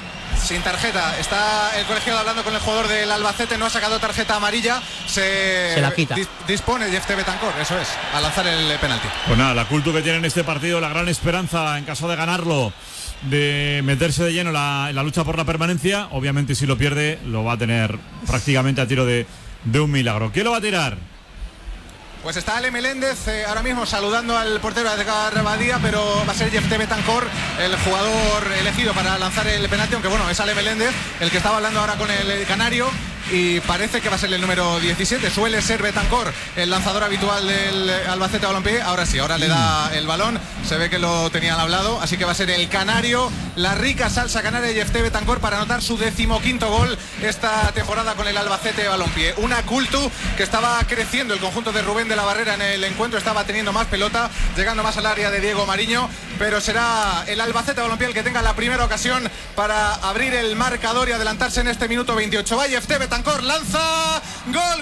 sin tarjeta. Está el colegiado hablando con el jugador del Albacete, no ha sacado tarjeta amarilla. Se la quita. Dispone Jeff Betancourt, eso es, a lanzar el penalti. Pues nada, la cultura que tiene en este partido, la gran esperanza en caso de ganarlo, de meterse de lleno en la lucha por la permanencia. Obviamente si lo pierde lo va a tener prácticamente a tiro de un milagro. ¿Quién lo va a tirar? Pues está Ale Meléndez ahora mismo saludando al portero Edgar Badía, pero va a ser Jeff Betancourt el jugador elegido para lanzar el penalti, aunque bueno, es Ale Meléndez el que estaba hablando ahora con el canario y parece que va a ser el número 17. Suele ser Betancourt el lanzador habitual del Albacete Balompié. Ahora sí, ahora le da el balón, se ve que lo tenían hablado, así que va a ser el canario, la rica salsa canaria de Jeff Betancourt para anotar su 15º gol esta temporada con el Albacete Balompié. Una cultu que estaba creciendo el conjunto de Rubén de la Barrera en el encuentro, estaba teniendo más pelota, llegando más al área de Diego Mariño, pero será el Albacete Balompié el que tenga la primera ocasión para abrir el marcador y adelantarse en este minuto 28. Va Jeff Betancourt, lanza, gol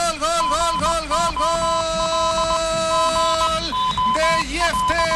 de Jeff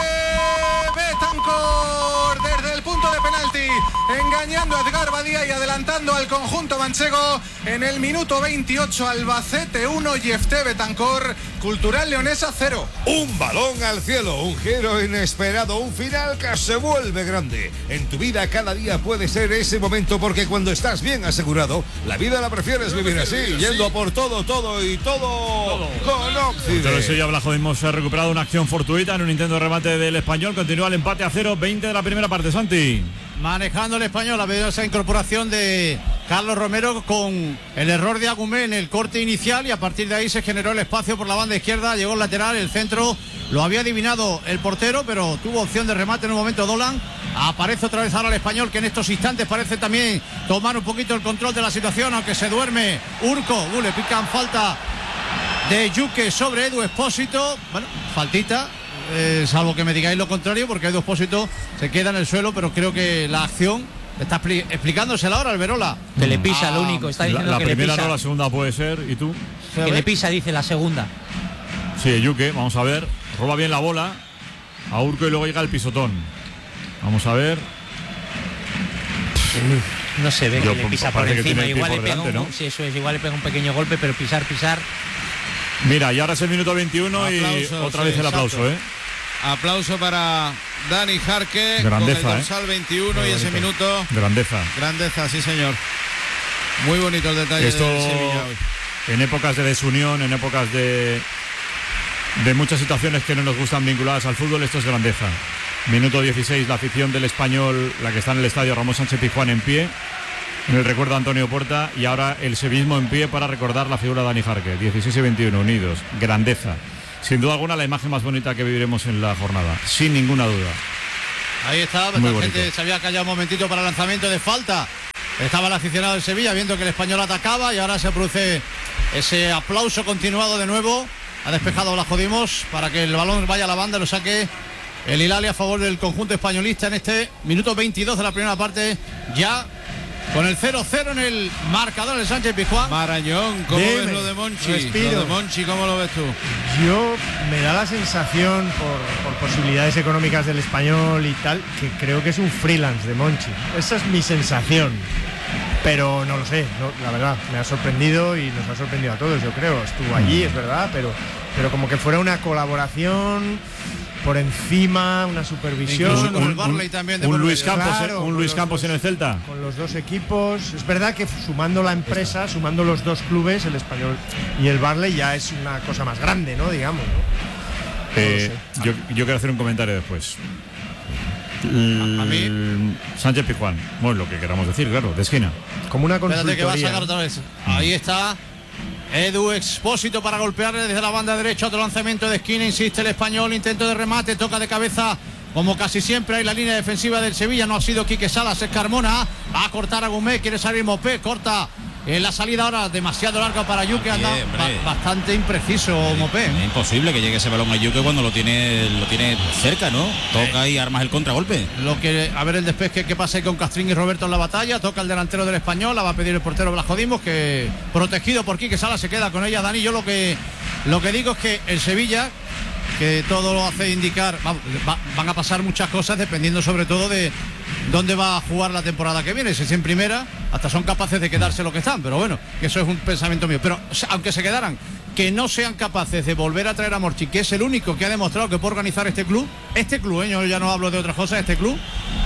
Betancourt desde el punto de penalti, engañando a Edgar Badía y adelantando al conjunto manchego en el minuto 28. Albacete 1, Jeff Betancourt, Cultural Leonesa 0. Un balón al cielo, un giro inesperado, un final que se vuelve grande. En tu vida cada día puede ser ese momento, porque cuando estás bien asegurado, la vida la prefieres vivir así, yendo a por todo con Occident. Pero eso ya Blajo mismo se ha recuperado una acción fortuita en un intento de remate del Español. Continúa el empate a 0, 20 de la primera parte, Santi. Manejando el Español, ha venido esa incorporación de Carlos Romero con el error de Agumé en el corte inicial y a partir de ahí se generó el espacio por la banda izquierda, llegó el lateral, el centro, lo había adivinado el portero, pero tuvo opción de remate en un momento Dolan. Aparece otra vez ahora el Español, que en estos instantes parece también tomar un poquito el control de la situación, aunque se duerme Urco. Le pican falta de Yuque sobre Edu Expósito. Bueno, faltita. Salvo que me digáis lo contrario, porque Edu Expósito se queda en el suelo, pero creo que la acción está explicándosela ahora Alberola. Que le pisa, lo único. Está diciendo la que le primera pisa. no, la segunda puede ser. ¿Y tú? Que le pisa, dice la segunda. Sí, Yuque, vamos a ver. Roba bien la bola a Urco y luego llega el pisotón. Vamos a ver. No se ve que le pisa por encima. Igual le pega ¿no? Sí, eso es. Igual le pega un pequeño golpe, pero pisar. Mira, y ahora es el minuto 21 aplausos, y otra vez el aplauso, Aplauso para Dani Jarque, grandeza, con el dorsal 21 y ese minuto. Grandeza, sí señor. Muy bonito el detalle esto de Sevilla hoy. En épocas de desunión, en épocas de muchas situaciones que no nos gustan vinculadas al fútbol, esto es grandeza. Minuto 16, la afición del Español, la que está en el estadio Ramón Sánchez Pizjuán en pie, en el recuerdo a Antonio Porta, y ahora el sevillismo en pie para recordar la figura de Dani Jarque. 16 y 21 unidos, grandeza. Sin duda alguna la imagen más bonita que viviremos en la jornada, sin ninguna duda. Ahí está, la gente se había callado un momentito para el lanzamiento de falta. Estaba el aficionado del Sevilla viendo que el Español atacaba y ahora se produce ese aplauso continuado de nuevo. Ha despejado Blajo Dimos para que el balón vaya a la banda, lo saque el Hilalia a favor del conjunto españolista en este minuto 22 de la primera parte, ya con el 0-0 en el marcador del Sánchez Pizjuán. Marañón, ¿cómo ves lo de Monchi? Lo de Monchi, ¿cómo lo ves tú? Yo me da la sensación, por posibilidades económicas del Español y tal, que creo que es un freelance de Monchi. Esa es mi sensación. Pero no lo sé, la verdad, me ha sorprendido y nos ha sorprendido a todos, yo creo. Estuvo allí, es verdad, pero como que fuera una colaboración por encima, una supervisión. Con el Barley también de un Luis Campos, claro, un Luis Campos en el Celta. Con los dos equipos. Es verdad que sumando la empresa, sumando los dos clubes, el Español y el Barley, ya es una cosa más grande, ¿no? Digamos, ¿no? Yo quiero hacer un comentario después. A mí Sánchez Pizjuán, bueno, lo que queramos decir, claro, de esquina. Como una consultoría. Espérate que va a sacar otra vez. Ahí está Edu Expósito para golpearle desde la banda derecha. Otro lanzamiento de esquina, insiste el Español, intento de remate, toca de cabeza como casi siempre. Hay la línea defensiva del Sevilla, no ha sido Quique Salas, es Carmona. Va a cortar a Gumé, quiere salir Mopé, corta en la salida ahora, demasiado larga para Yuque, anda bastante impreciso Mopé. Es imposible que llegue ese balón a Yuque cuando lo tiene cerca, ¿no? Toca y armas el contragolpe. A ver el despeje que pasa con Castrín y Roberto en la batalla. Toca el delantero del Español, la va a pedir el portero Blajo Dimos, que protegido por Quique Sala se queda con ella. Dani, yo lo que digo es que el Sevilla que todo lo hace indicar, van a pasar muchas cosas dependiendo sobre todo de dónde va a jugar la temporada que viene. Si es en primera, hasta son capaces de quedarse lo que están, pero bueno, que eso es un pensamiento mío. Pero aunque se quedaran, que no sean capaces de volver a traer a Morchi, que es el único que ha demostrado que puede organizar este club, yo ya no hablo de otras cosas, este club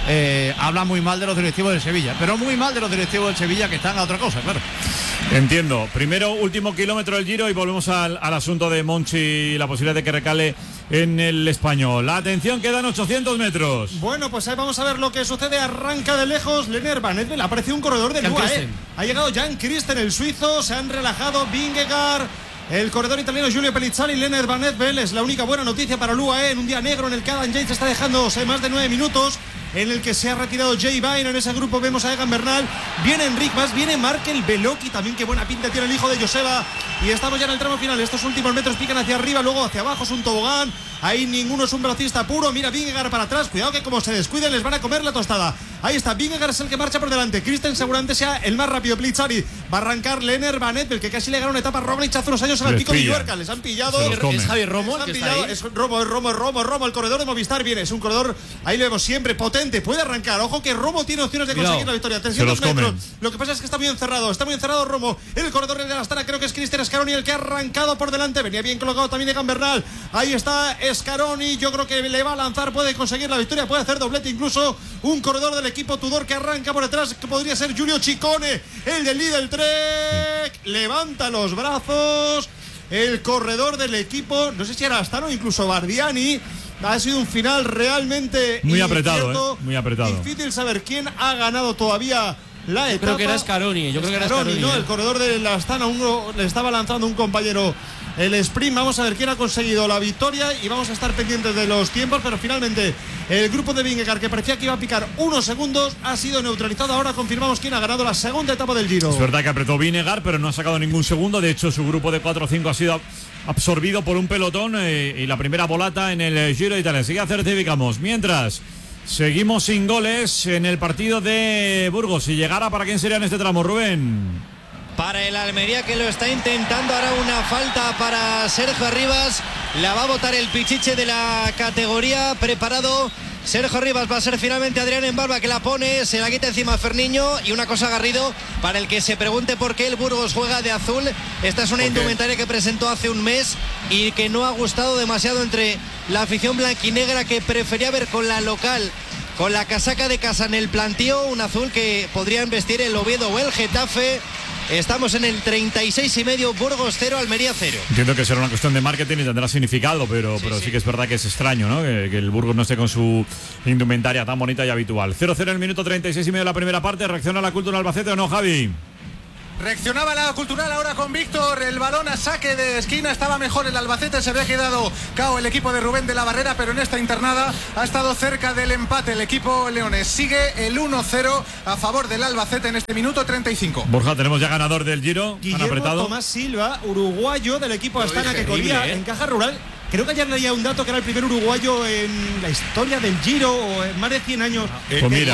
habla muy mal de los directivos del Sevilla, pero muy mal de los directivos del Sevilla que están a otra cosa, claro. Entiendo. Primero, último kilómetro del Giro y volvemos al asunto de Monchi y la posibilidad de que recale en el Español. La atención, quedan 800 metros. Bueno, pues ahí vamos a ver lo que sucede. Arranca de lejos Lennart Van Evel. Apareció un corredor de UAE. Ha llegado Jan Christen, el suizo. Se han relajado Vingegaard, el corredor italiano Giulio Pellizzari, Lennart Van Evel. Es la única buena noticia para el UAE en un día negro en el que Adam Yates está dejándose más de 9 minutos. En el que se ha retirado Jay Vine. En ese grupo vemos a Egan Bernal, viene Enric Mas, viene Markel Beloki también, qué buena pinta tiene el hijo de Joseba. Y estamos ya en el tramo final. Estos últimos metros pican hacia arriba, luego hacia abajo, es un tobogán. Ahí ninguno es un velocista puro. Mira Vingegaard para atrás, cuidado que como se descuiden les van a comer la tostada. Ahí está, Vingegaard es el que marcha por delante. Christen seguramente sea el más rápido. Pellizzari va a arrancar. Lennart Van Evel, que casi le ganó una etapa a Roglic hace unos años en el Pico de Illuerca. Les han pillado. Es Javier Romo el que está ahí. Es Romo, el corredor de Movistar viene. Es un corredor, ahí lo vemos siempre, potente, puede arrancar. Ojo que Romo tiene opciones de conseguir la victoria. 300 metros. Lo que pasa es que está muy encerrado Romo. El corredor de la Astana, creo que es Cristian Scaroni el que ha arrancado por delante. Venía bien colocado también Egan Bernal. Ahí está Scaroni. Yo creo que le va a lanzar, puede conseguir la victoria, puede hacer doblete incluso. Un corredor del equipo Tudor que arranca por detrás, que podría ser Giulio Ciccone, el del Lidl Trek. Levanta los brazos. El corredor del equipo, no sé si era Astana o incluso Bardiani. Ha sido un final realmente muy apretado, muy apretado. Difícil saber quién ha ganado todavía la etapa. Creo que era Scaroni, ¿no? El corredor de la Astana, uno le estaba lanzando un compañero el sprint. Vamos a ver quién ha conseguido la victoria y vamos a estar pendientes de los tiempos, pero finalmente el grupo de Vingegaard, que parecía que iba a picar unos segundos, ha sido neutralizado. Ahora confirmamos quién ha ganado la segunda etapa del Giro. Es verdad que apretó Vingegaard, pero no ha sacado ningún segundo. De hecho, su grupo de 4 o 5 ha sido absorbido por un pelotón y la primera volata en el Giro de Italia. Sigue certificamos. Mientras seguimos sin goles en el partido de Burgos. Si llegara, ¿para quién sería en este tramo, Rubén? Para el Almería, que lo está intentando. Ahora una falta para Sergio Arribas. La va a botar el pichiche de la categoría. Preparado Sergio Arribas. Va a ser finalmente Adrián Embarba que la pone. Se la quita encima a Ferniño. Y una cosa, Garrido, para el que se pregunte por qué el Burgos juega de azul. Esta es una indumentaria que presentó hace un mes y que no ha gustado demasiado entre la afición blanquinegra, que prefería ver con la local, con la casaca de casa en el plantío, un azul que podrían vestir el Oviedo o el Getafe. Estamos en el 36,5, Burgos 0, Almería 0. Entiendo que será una cuestión de marketing y tendrá significado, pero sí que es verdad que es extraño, ¿no? Que el Burgos no esté con su indumentaria tan bonita y habitual. 0-0 en el minuto 36,5 de la primera parte. ¿Reacciona la Cultura Albacete o no, Javi? Reaccionaba la Cultural ahora con Víctor. El balón a saque de esquina. Estaba mejor el Albacete. Se había quedado cao el equipo de Rubén de la Barrera, pero en esta internada ha estado cerca del empate el equipo leones. Sigue el 1-0 a favor del Albacete en este minuto 35. Borja, tenemos ya ganador del Giro. Guillermo Tomás Silva, uruguayo del equipo Astana, que corría en Caja Rural. Creo que ayer leía un dato que era el primer uruguayo en la historia del Giro, o en más de 100 años. Pues mira,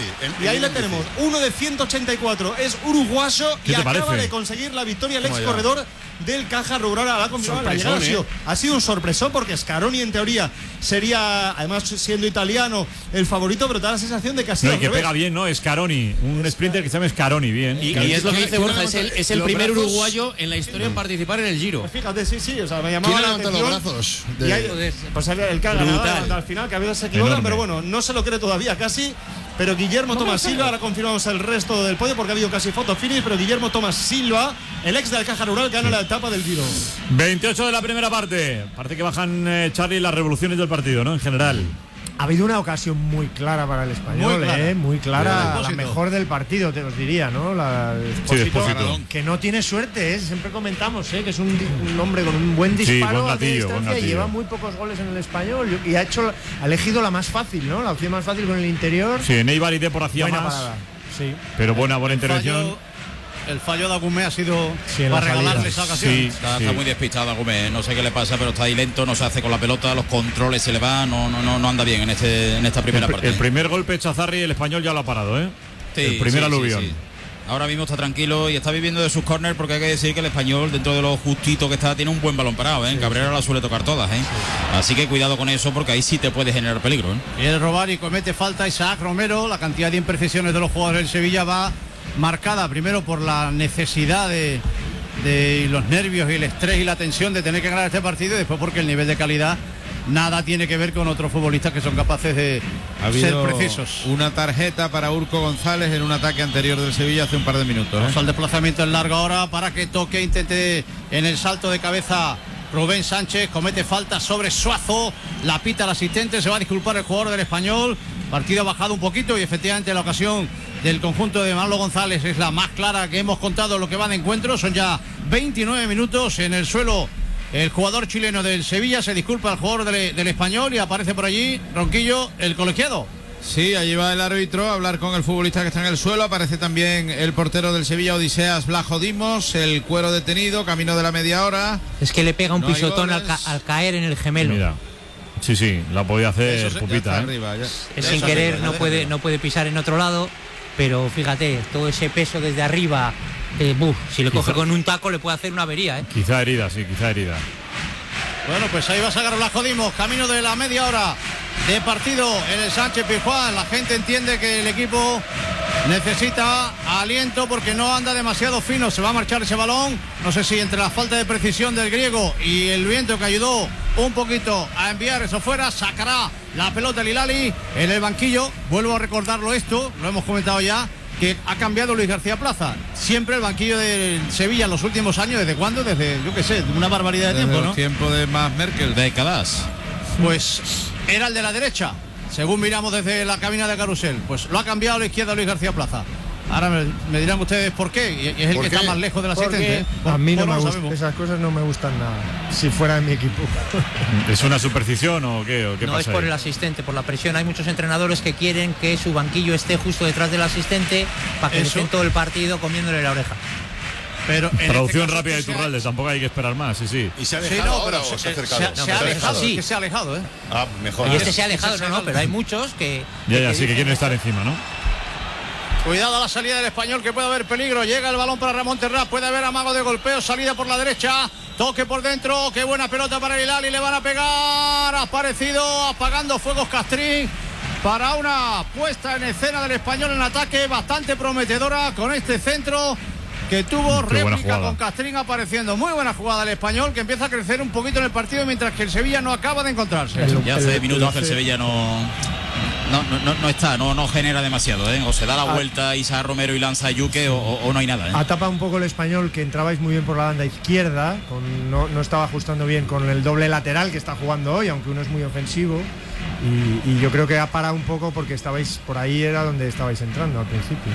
y ahí le tenemos, uno de 184, es uruguayo y acaba de conseguir la victoria el ex corredor del Caja Rural. Ha confirmado la llegada. Ha sido un sorpresón, porque Scaroni en teoría sería, además siendo italiano, el favorito, pero da la sensación de que ha sido. No, y que pega bien, ¿no? Scaroni, un sprinter que se llama Scaroni, bien. Y es lo que dice Borja, es el primer uruguayo en la historia en participar en el Giro. Pues fíjate, sí, o sea, me llamaba la atención. Los brazos. Y hay, pues el que ha ganado al final, que a veces se equivoca, pero bueno, no se lo cree todavía casi. Pero Guillermo Tomás Silva, ahora confirmamos el resto del podio porque ha habido casi foto finish, pero Guillermo Tomás Silva, el ex del Caja Rural, gana la etapa del Giro. 28 de la primera parte. Parece que bajan, Charlie, las revoluciones del partido, ¿no? En general. Ha habido una ocasión muy clara para el Español, muy clara, la mejor del partido, te os diría, ¿no? Expósito, que no tiene suerte, siempre comentamos, que es un hombre con un buen disparo, buen gatillo. Y lleva muy pocos goles en el Español y ha elegido la más fácil, ¿no? La opción más fácil con el interior. Sí, en Eibar y Depor hacía más. Parada. Sí. Pero buena intervención. El fallo de Agumé ha sido para regalarle esa ocasión. Está muy despistado Agumé, no sé qué le pasa, pero está ahí lento, no se hace con la pelota, los controles se le van, no anda bien en esta primera parte. El primer golpe Chazarri, el Español ya lo ha parado, Sí, el primer aluvión. Ahora mismo está tranquilo y está viviendo de sus córners, porque hay que decir que el Español, dentro de lo justito que está, tiene un buen balón parado, ¿eh? Cabrera la suele tocar todas, ¿eh? Así que cuidado con eso, porque ahí sí te puede generar peligro, ¿eh? Quiere robar y comete falta Isaac Romero. La cantidad de imprecisiones de los jugadores del Sevilla va marcada primero por la necesidad de los nervios y el estrés y la tensión de tener que ganar este partido, y después porque el nivel de calidad nada tiene que ver con otros futbolistas que son capaces de ser precisos. Una tarjeta para Urco González en un ataque anterior del Sevilla hace un par de minutos. Vamos al desplazamiento en largo ahora para que toque, intente en el salto de cabeza Rubén Sánchez, comete falta sobre Suazo, la pita el asistente, se va a disculpar el jugador del Español. Partido ha bajado un poquito y efectivamente la ocasión del conjunto de Manolo González es la más clara que hemos contado en lo que va de encuentro. Son ya 29 minutos en el suelo. El jugador chileno del Sevilla se disculpa al jugador del Español y aparece por allí Ronquillo, el colegiado. Sí, allí va el árbitro a hablar con el futbolista que está en el suelo. Aparece también el portero del Sevilla, Odiseas Blajo Dimos, el cuero detenido, camino de la media hora. Es que le pega un pisotón al caer en el gemelo. Mira. Sí, la podía hacer Pupita, arriba, es sin querer, no puede pisar en otro lado, pero fíjate, todo ese peso desde arriba, si le coge con un taco le puede hacer una avería, ¿eh? Quizá herida. Bueno, pues ahí va a sacar Blajo Dimos, camino de la media hora de partido en el Sánchez Pizjuán. La gente entiende que el equipo necesita aliento porque no anda demasiado fino. Se va a marchar ese balón, no sé si entre la falta de precisión del griego y el viento que ayudó un poquito a enviar eso fuera, sacará la pelota el Hilali en el banquillo. Vuelvo a recordarlo esto, lo hemos comentado ya, que ha cambiado Luis García Plaza. Siempre el banquillo del Sevilla en los últimos años, ¿desde cuándo? Desde, yo qué sé, una barbaridad de tiempo, ¿no? Tiempo de más Merkel. Décadas. Pues era el de la derecha, según miramos desde la cabina de Carrusel. Pues lo ha cambiado a la izquierda Luis García Plaza. Ahora me dirán ustedes por qué, y es el que está más lejos del asistente, ¿eh? A mí no me gustan, esas cosas no me gustan nada, si fuera de mi equipo. ¿Es una superstición o qué no, pasa? Es por ahí? el asistente, por la presión. Hay muchos entrenadores que quieren que su banquillo esté justo detrás del asistente para que estén todo el partido comiéndole la oreja. Pero traducción rápida de Iturralde, tampoco hay que esperar más, sí. ¿Y se ha alejado ahora o se ha acercado? Se ha alejado, sí. Que se ha alejado, ¿eh? Ah, mejor. Y este se ha alejado, no, pero hay muchos que... Sí, que quieren estar encima, ¿no? Cuidado a la salida del Español, que puede haber peligro. Llega el balón para Ramón Terrá, puede haber amago de golpeo, salida por la derecha, toque por dentro, qué buena pelota para el Hilali, le van a pegar. Ha aparecido apagando fuegos Castrín para una puesta en escena del Español en ataque bastante prometedora con este centro que tuvo réplica con Castrín apareciendo. Muy buena jugada del Español, que empieza a crecer un poquito en el partido, mientras que el Sevilla no acaba de encontrarse. Ya hace minutos que el Sevilla no genera demasiado, ¿eh? O se da la vuelta Isaac Romero y lanza a Yuque o no hay nada, ¿eh? Ha tapado un poco el Español, que entrabais muy bien por la banda izquierda, no estaba ajustando bien con el doble lateral que está jugando hoy, aunque uno es muy ofensivo, y yo creo que ha parado un poco porque estabais por ahí, era donde estabais entrando al principio.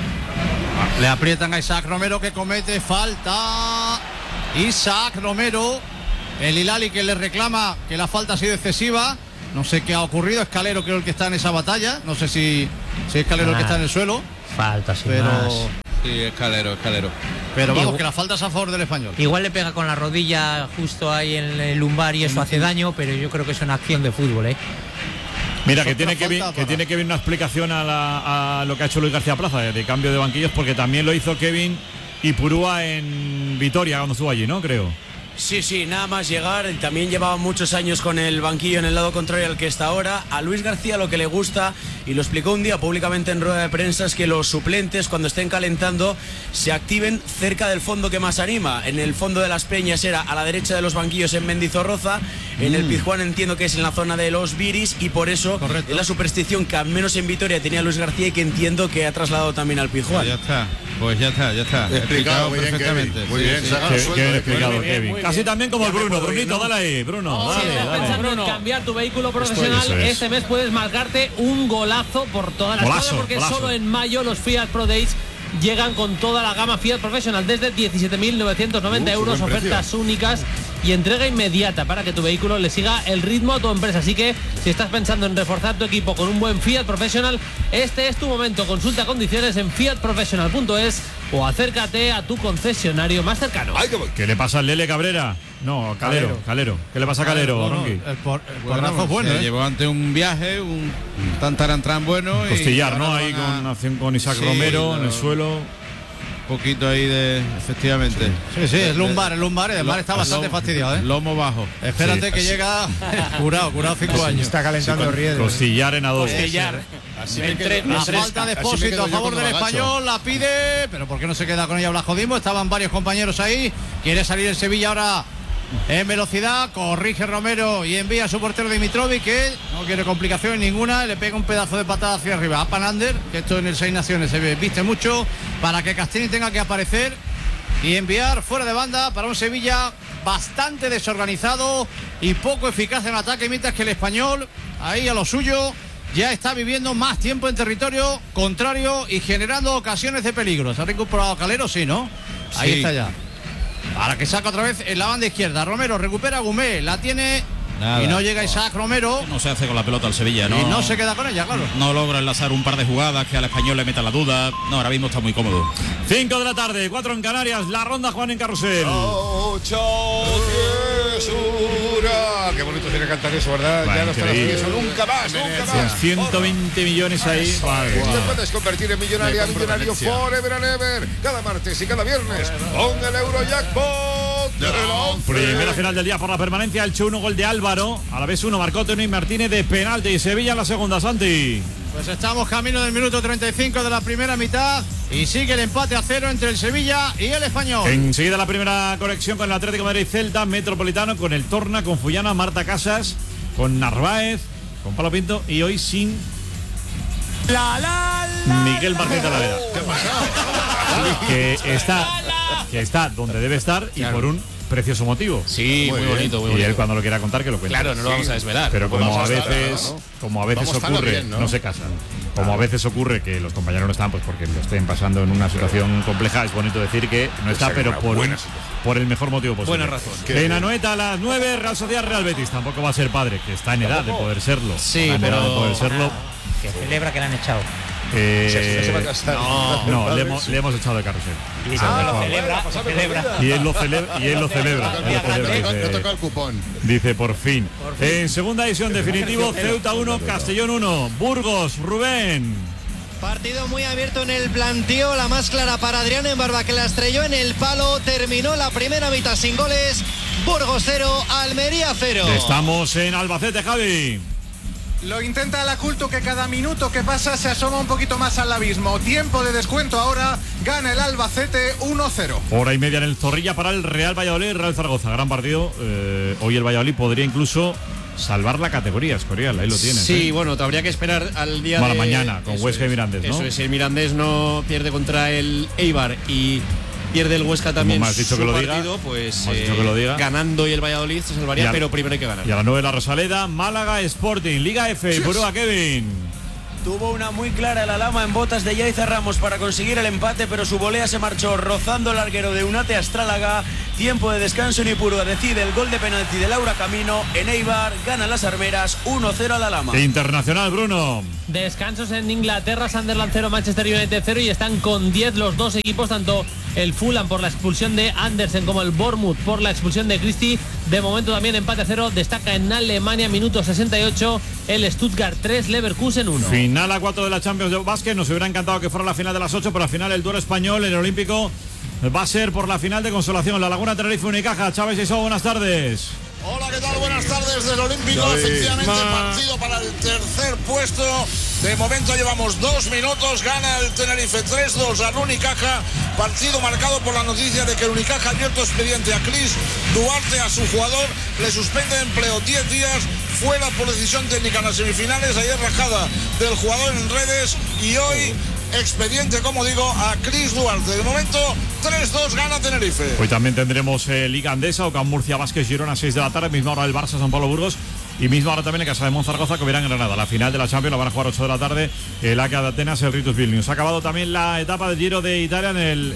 Le aprietan a Isaac Romero, que comete falta. Isaac Romero, el Hilali, que le reclama que la falta ha sido excesiva. No sé qué ha ocurrido. Escalero creo el que está en esa batalla. No sé si Escalero el que está en el suelo. Falta, sin más. Sí, Escalero. Pero vamos, que la falta es a favor del Español. Igual le pega con la rodilla justo ahí en el lumbar y eso hace daño, pero yo creo que es una acción de fútbol, ¿eh? Mira, que tiene que ver una explicación a lo que ha hecho Luis García Plaza de cambio de banquillos, porque también lo hizo Kevin Ipurúa en Vitoria cuando estuvo allí, ¿no? Creo. Sí, nada más llegar, también llevaba muchos años con el banquillo en el lado contrario al que está ahora. A Luis García lo que le gusta, y lo explicó un día públicamente en rueda de prensa, es que los suplentes, cuando estén calentando, se activen cerca del fondo que más anima. En el fondo de las Peñas era a la derecha de los banquillos en Mendizorroza, en el Pizjuán entiendo que es en la zona de los Viris, y por eso es la superstición que al menos en Vitoria tenía Luis García y que entiendo que ha trasladado también al Pizjuán. Pues ya está. Explicado muy bien, perfectamente. Kevin. Muy bien, Qué bien explicado, Kevin. Casi también como el Bruno. Brunito, dale ahí, Bruno. Si estás pensando en cambiar tu vehículo profesional, este mes puedes marcarte un golazo por toda la zona, porque solo en mayo los Fiat Pro Days llegan con toda la gama Fiat Professional desde 17.990 euros, ofertas únicas y entrega inmediata para que tu vehículo le siga el ritmo a tu empresa. Así que si estás pensando en reforzar tu equipo con un buen Fiat Professional, este es tu momento. Consulta condiciones en fiatprofessional.es o acércate a tu concesionario más cercano. ¿Qué le pasa al Lele Cabrera? No, Calero. ¿Qué le pasa a Calero, Ronqui? El porrazo es bueno, se llevó ante un viaje, un tantarantran bueno. Costillar, ¿no? Ahí con Isaac Romero en el suelo. poquito ahí de... Efectivamente. Sí, es lumbar, el lumbar está bastante fastidiado, ¿eh? Lomo bajo. Espérate que llega curado 5 años. Está calentando riesgo. Costillar en adobo. La falta de Expósito a favor del Español, la pide, pero ¿por qué no se queda con ella Blajodimo? Estaban varios compañeros ahí. Quiere salir el Sevilla ahora en velocidad, corrige Romero y envía a su portero Dimitrovic, que no quiere complicaciones ninguna, le pega un pedazo de patada hacia arriba a Panander, que esto en el Seis Naciones se viste mucho, para que Castini tenga que aparecer y enviar fuera de banda para un Sevilla bastante desorganizado y poco eficaz en ataque, mientras que el Español, ahí a lo suyo, ya está viviendo más tiempo en territorio contrario y generando ocasiones de peligro. ¿Se ha recuperado Calero? Sí, ¿no? Ahí está ya. Para que saca otra vez en la banda izquierda. Romero recupera a Gumé, la tiene. Nada. Y no llega Isaac Romero. No se hace con la pelota al Sevilla, ¿no? Y no se queda con ella, claro. No logra enlazar un par de jugadas que al Español le meta la duda. No, ahora mismo está muy cómodo. 5 de la tarde, 4 en Canarias. La ronda Juan en Carrusel. Qué bonito tiene que cantar eso, ¿verdad? Bueno, ya no está eso nunca más. Con 120 millones ahí. Te puedes convertir en millonario forever and ever. Cada martes y cada viernes con el Eurojackpot de la 11. Primera final del día por la permanencia. El 1 gol de Álvaro. A la vez 1 marcó Tony Martínez de penalti. Y Sevilla en la segunda, Santi. Pues estamos camino del minuto 35 de la primera mitad y sigue el empate a 0 entre el Sevilla y el Español. Enseguida la primera conexión con el Atlético de Madrid, Celta, Metropolitano, con el Torna, con Fullana, Marta Casas, con Narváez, con Pablo Pinto y hoy sin Miguel Martínez de la Vega. Que está donde debe estar y por un precioso motivo. Sí, muy bonito, muy bonito. Y él cuando lo quiera contar que lo cuente. Claro, no lo vamos a desvelar. Pero como a veces ocurre, bien, ¿no? Se casan. Como a veces ocurre que los compañeros no están, pues porque lo estén pasando en una situación compleja, es bonito decir que no está, pero por el mejor motivo posible. Buena razón. En Anoeta a las 9, Real Sociedad Real Betis. Tampoco va a ser padre, que está en edad de poder serlo. Sí, pero de poder serlo. Que celebra que le han echado. No, le hemos echado de carrusel. Y lo celebra. Y él lo celebra. Le toca el cupón. Dice por fin. En segunda edición definitivo, Ceuta 1, Castellón 1. Burgos, Rubén. Partido muy abierto en el planteo, la más clara para Adrián Embarba, que la estrelló en el palo. Terminó la primera mitad sin goles. Burgos 0, Almería 0. Estamos en Albacete, Javi. Lo intenta el Aculto, que cada minuto que pasa se asoma un poquito más al abismo. Tiempo de descuento ahora, gana el Albacete 1-0. Hora y media en el Zorrilla para el Real Valladolid, Real Zaragoza. Gran partido. Hoy el Valladolid podría incluso salvar la categoría, Escorial, ahí lo tienes. Sí, bueno, habría que esperar al día de mañana con Huesca y Mirandés, ¿no? Eso es, el Mirandés no pierde contra el Eibar y pierde el Huesca también. Como me has dicho que lo partido, diga, pues ganando y el Valladolid se salvaría, pero primero hay que ganar. Y a las 9 la Rosaleda, Málaga Sporting, Liga F, Burúa, Kevin. Tuvo una muy clara el Alhama en botas de Yaiza Ramos para conseguir el empate, pero su volea se marchó rozando el larguero de Unate Astrálaga. Tiempo de descanso en Ipurúa decide el gol de penalti de Laura Camino. En Eibar gana las Armeras 1-0 al Alhama. Internacional, Bruno. Descansos en Inglaterra, Sunderland 0, Manchester United 0 y están con 10 los dos equipos, tanto el Fulham por la expulsión de Andersen como el Bournemouth por la expulsión de Christie. De momento también empate a 0, destaca en Alemania, minuto 68, el Stuttgart 3, Leverkusen 1. Final a 4 de la Champions de básquet, nos hubiera encantado que fuera la final de las 8, pero al final el duelo español en el Olímpico va a ser por la final de consolación. La Laguna Tenerife Unicaja. Chávez y So, buenas tardes. Hola, ¿qué tal? Buenas tardes del Olímpico. Efectivamente, partido para el tercer puesto. De momento llevamos 2 minutos. Gana el Tenerife 3-2 al Unicaja. Partido marcado por la noticia de que el Unicaja ha abierto expediente a Chris Duarte, a su jugador. Le suspende empleo 10 días. Fuera por decisión técnica en las semifinales. Ayer rajada del jugador en redes. Y hoy expediente, como digo, a Chris Duarte. De momento 3-2 gana Tenerife. Hoy también tendremos Liga Andesa, Ocam Murcia, Vázquez, Girona, 6 de la tarde. Misma hora el Barça, San Pablo, Burgos. Y misma hora también en Casa de Monzaragoza, que verán en Granada. La final de la Champions la van a jugar 8 de la tarde. El AK de Atenas, el Ritus Vilnius. Ha acabado también la etapa del Giro de Italia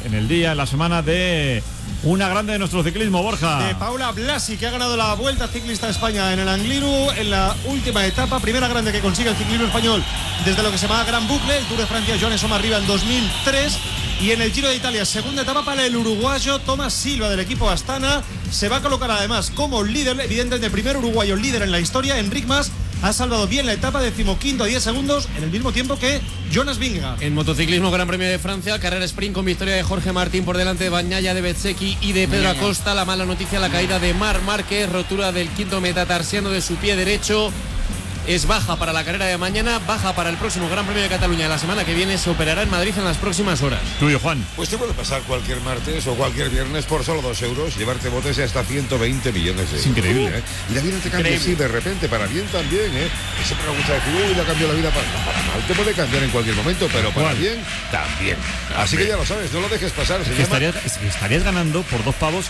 en la semana de una grande de nuestro ciclismo, Borja. De Paula Blasi, que ha ganado la Vuelta Ciclista de España en el Angliru en la última etapa. Primera grande que consigue el ciclismo español desde lo que se llama Gran Bucle. El Tour de Francia, Joan Soma arriba en 2003. Y en el Giro de Italia, segunda etapa para el uruguayo Tomás Silva del equipo Astana. Se va a colocar además como líder, evidentemente el primer uruguayo líder en la historia. Enric Mas ha salvado bien la etapa, 15º a 10 segundos, en el mismo tiempo que Jonas Vingegaard. En motociclismo, Gran Premio de Francia, carrera sprint con victoria de Jorge Martín por delante de Bagnaia, de Bezzecchi y de Pedro Acosta. La mala noticia, la caída de Marc Márquez, rotura del quinto metatarsiano de su pie derecho. Es baja para la carrera de mañana, baja para el próximo Gran Premio de Cataluña de la semana que viene. Se operará en Madrid en las próximas horas. Tuyo, Juan. Pues te puede pasar cualquier martes o cualquier viernes por solo 2 euros, llevarte botes de hasta 120 millones de euros. Es increíble, ¿eh? Y la vida te cambia así de repente, para bien también, ¿eh? Y siempre me gusta decir, uy, ya cambió la vida para mal. Te puede cambiar en cualquier momento, pero para bien también. Así que ya lo sabes, no lo dejes pasar. Estarías ganando por 2 pavos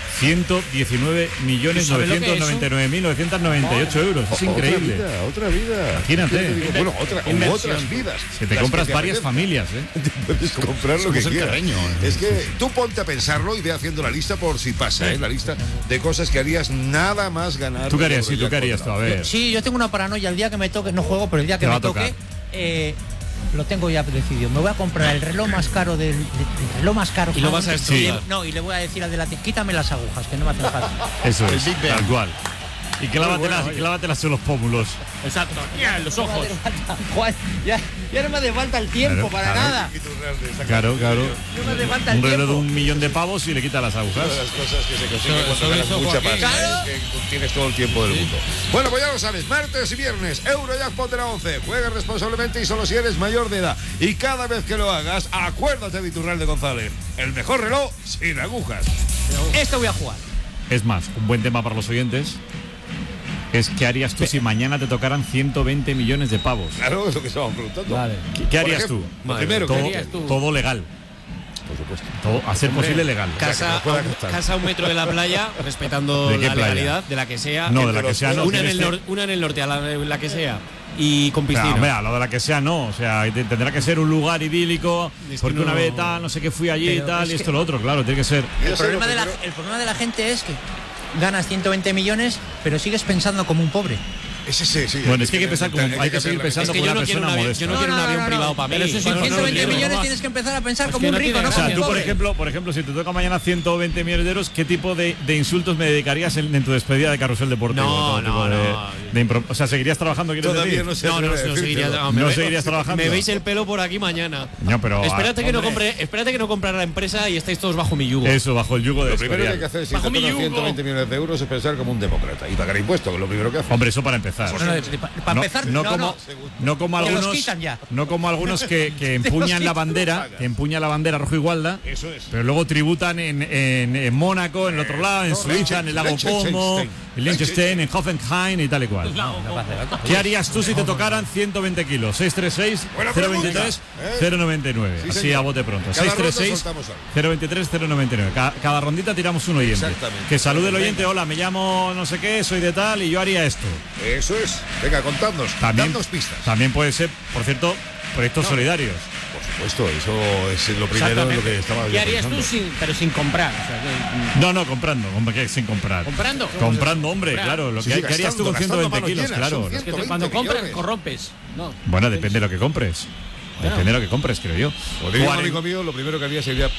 119.999.998 euros. Es increíble. Otra vida. Imagínate. Bueno, otras vidas. Que te compras varias familias, ¿eh? Te puedes comprar lo que quieras. Carreño, Es que tú ponte a pensarlo y ve haciendo la lista por si pasa, ¿eh? La lista de cosas que harías nada más ganar. ¿Tú qué harías? Sí, ¿tú qué harías tú? A ver. Sí, yo tengo una paranoia. El día que me toque, no juego, pero el día que me toque, lo tengo ya decidido. Me voy a comprar el reloj más caro el reloj más caro. Y lo vas a estudiar. No, y le voy a decir al de la quítame las agujas, que no me hacen falta. Eso es, tal cual. Y clávatelas en los pómulos. Exacto, ya en los ojos. Juan, ya no me hace falta el tiempo para nada. Claro. No me hace falta el un reloj tiempo. de 1 millón de pavos y le quita las agujas. Todas las cosas que se consiguen cuando ganas mucha pasta, que tienes todo el tiempo del mundo. Bueno, pues ya lo sabes, martes y viernes, Eurojackpot de la 11. Juega responsablemente y solo si eres mayor de edad. Y cada vez que lo hagas, acuérdate de Iturralde González. El mejor reloj sin agujas. Esto voy a jugar. Es más, un buen tema para los oyentes es ¿qué harías tú si mañana te tocaran 120 millones de pavos? Claro, es lo que estábamos preguntando. Vale. ¿Qué harías tú? Primero, todo, ¿qué harías tú? Todo legal. Por supuesto. Todo, a ser posible legal. Casa a 1 metro de la playa, respetando ¿De qué la playa? legalidad, de la que sea. No, de la que sea no. Una en el norte, a la que sea. Y con piscina. Mira, lo de la que sea no, o sea, tendrá que ser un lugar idílico, porque una vez tal, no sé qué fui allí y tal, y esto lo otro, claro, tiene que ser. El problema de la gente es que ganas 120 millones, pero sigues pensando como un pobre. Sí. Bueno, es que hay que seguir pensando como una persona modesta. Yo no quiero un avión privado para mí. Pero si 120 millones tienes que empezar a pensar como un rico, no como un tú, pobre. por ejemplo, si te toca mañana 120 millones de euros, ¿qué tipo de insultos me dedicarías en tu despedida de Carrusel Deportivo? O sea, ¿seguirías trabajando? Todavía no sé. No seguirías trabajando. Me veis el pelo por aquí mañana. No, pero espérate que no compre la empresa y estáis todos bajo mi yugo. Eso, bajo el yugo de Lo primero que hay que hacer si te tocan 120 millones de euros es pensar como un demócrata y pagar impuestos, lo primero que hace. Hombre, eso para empezar. Para empezar, no como algunos que empuñan la bandera, rojo igualda, pero luego tributan en Mónaco, en el otro lado, en Suiza, en el lago Como, en Liechtenstein, en Hoffenheim y tal y cual. ¿Qué harías tú si te tocaran 120 kilos? 636-023-099. Así a bote pronto. 636-023-099. Cada rondita tiramos un oyente. Que salude el oyente, hola, me llamo no sé qué, soy de tal y yo haría esto. Eso es. Venga, contadnos, dadnos pistas. También puede ser, por cierto, proyectos solidarios. Por supuesto, eso es lo primero en lo que estaba ¿Qué harías tú pero sin comprar? O sea, No, comprando, hombre, sin comprar. ¿Comprando? Comprando, hombre, claro. ¿Qué harías tú con 120 kilos? Claro. Es que cuando compras, corrompes. No. Bueno, depende de lo que compres. Depende de lo que compres, creo yo. Por un amigo mío, lo primero que haría sería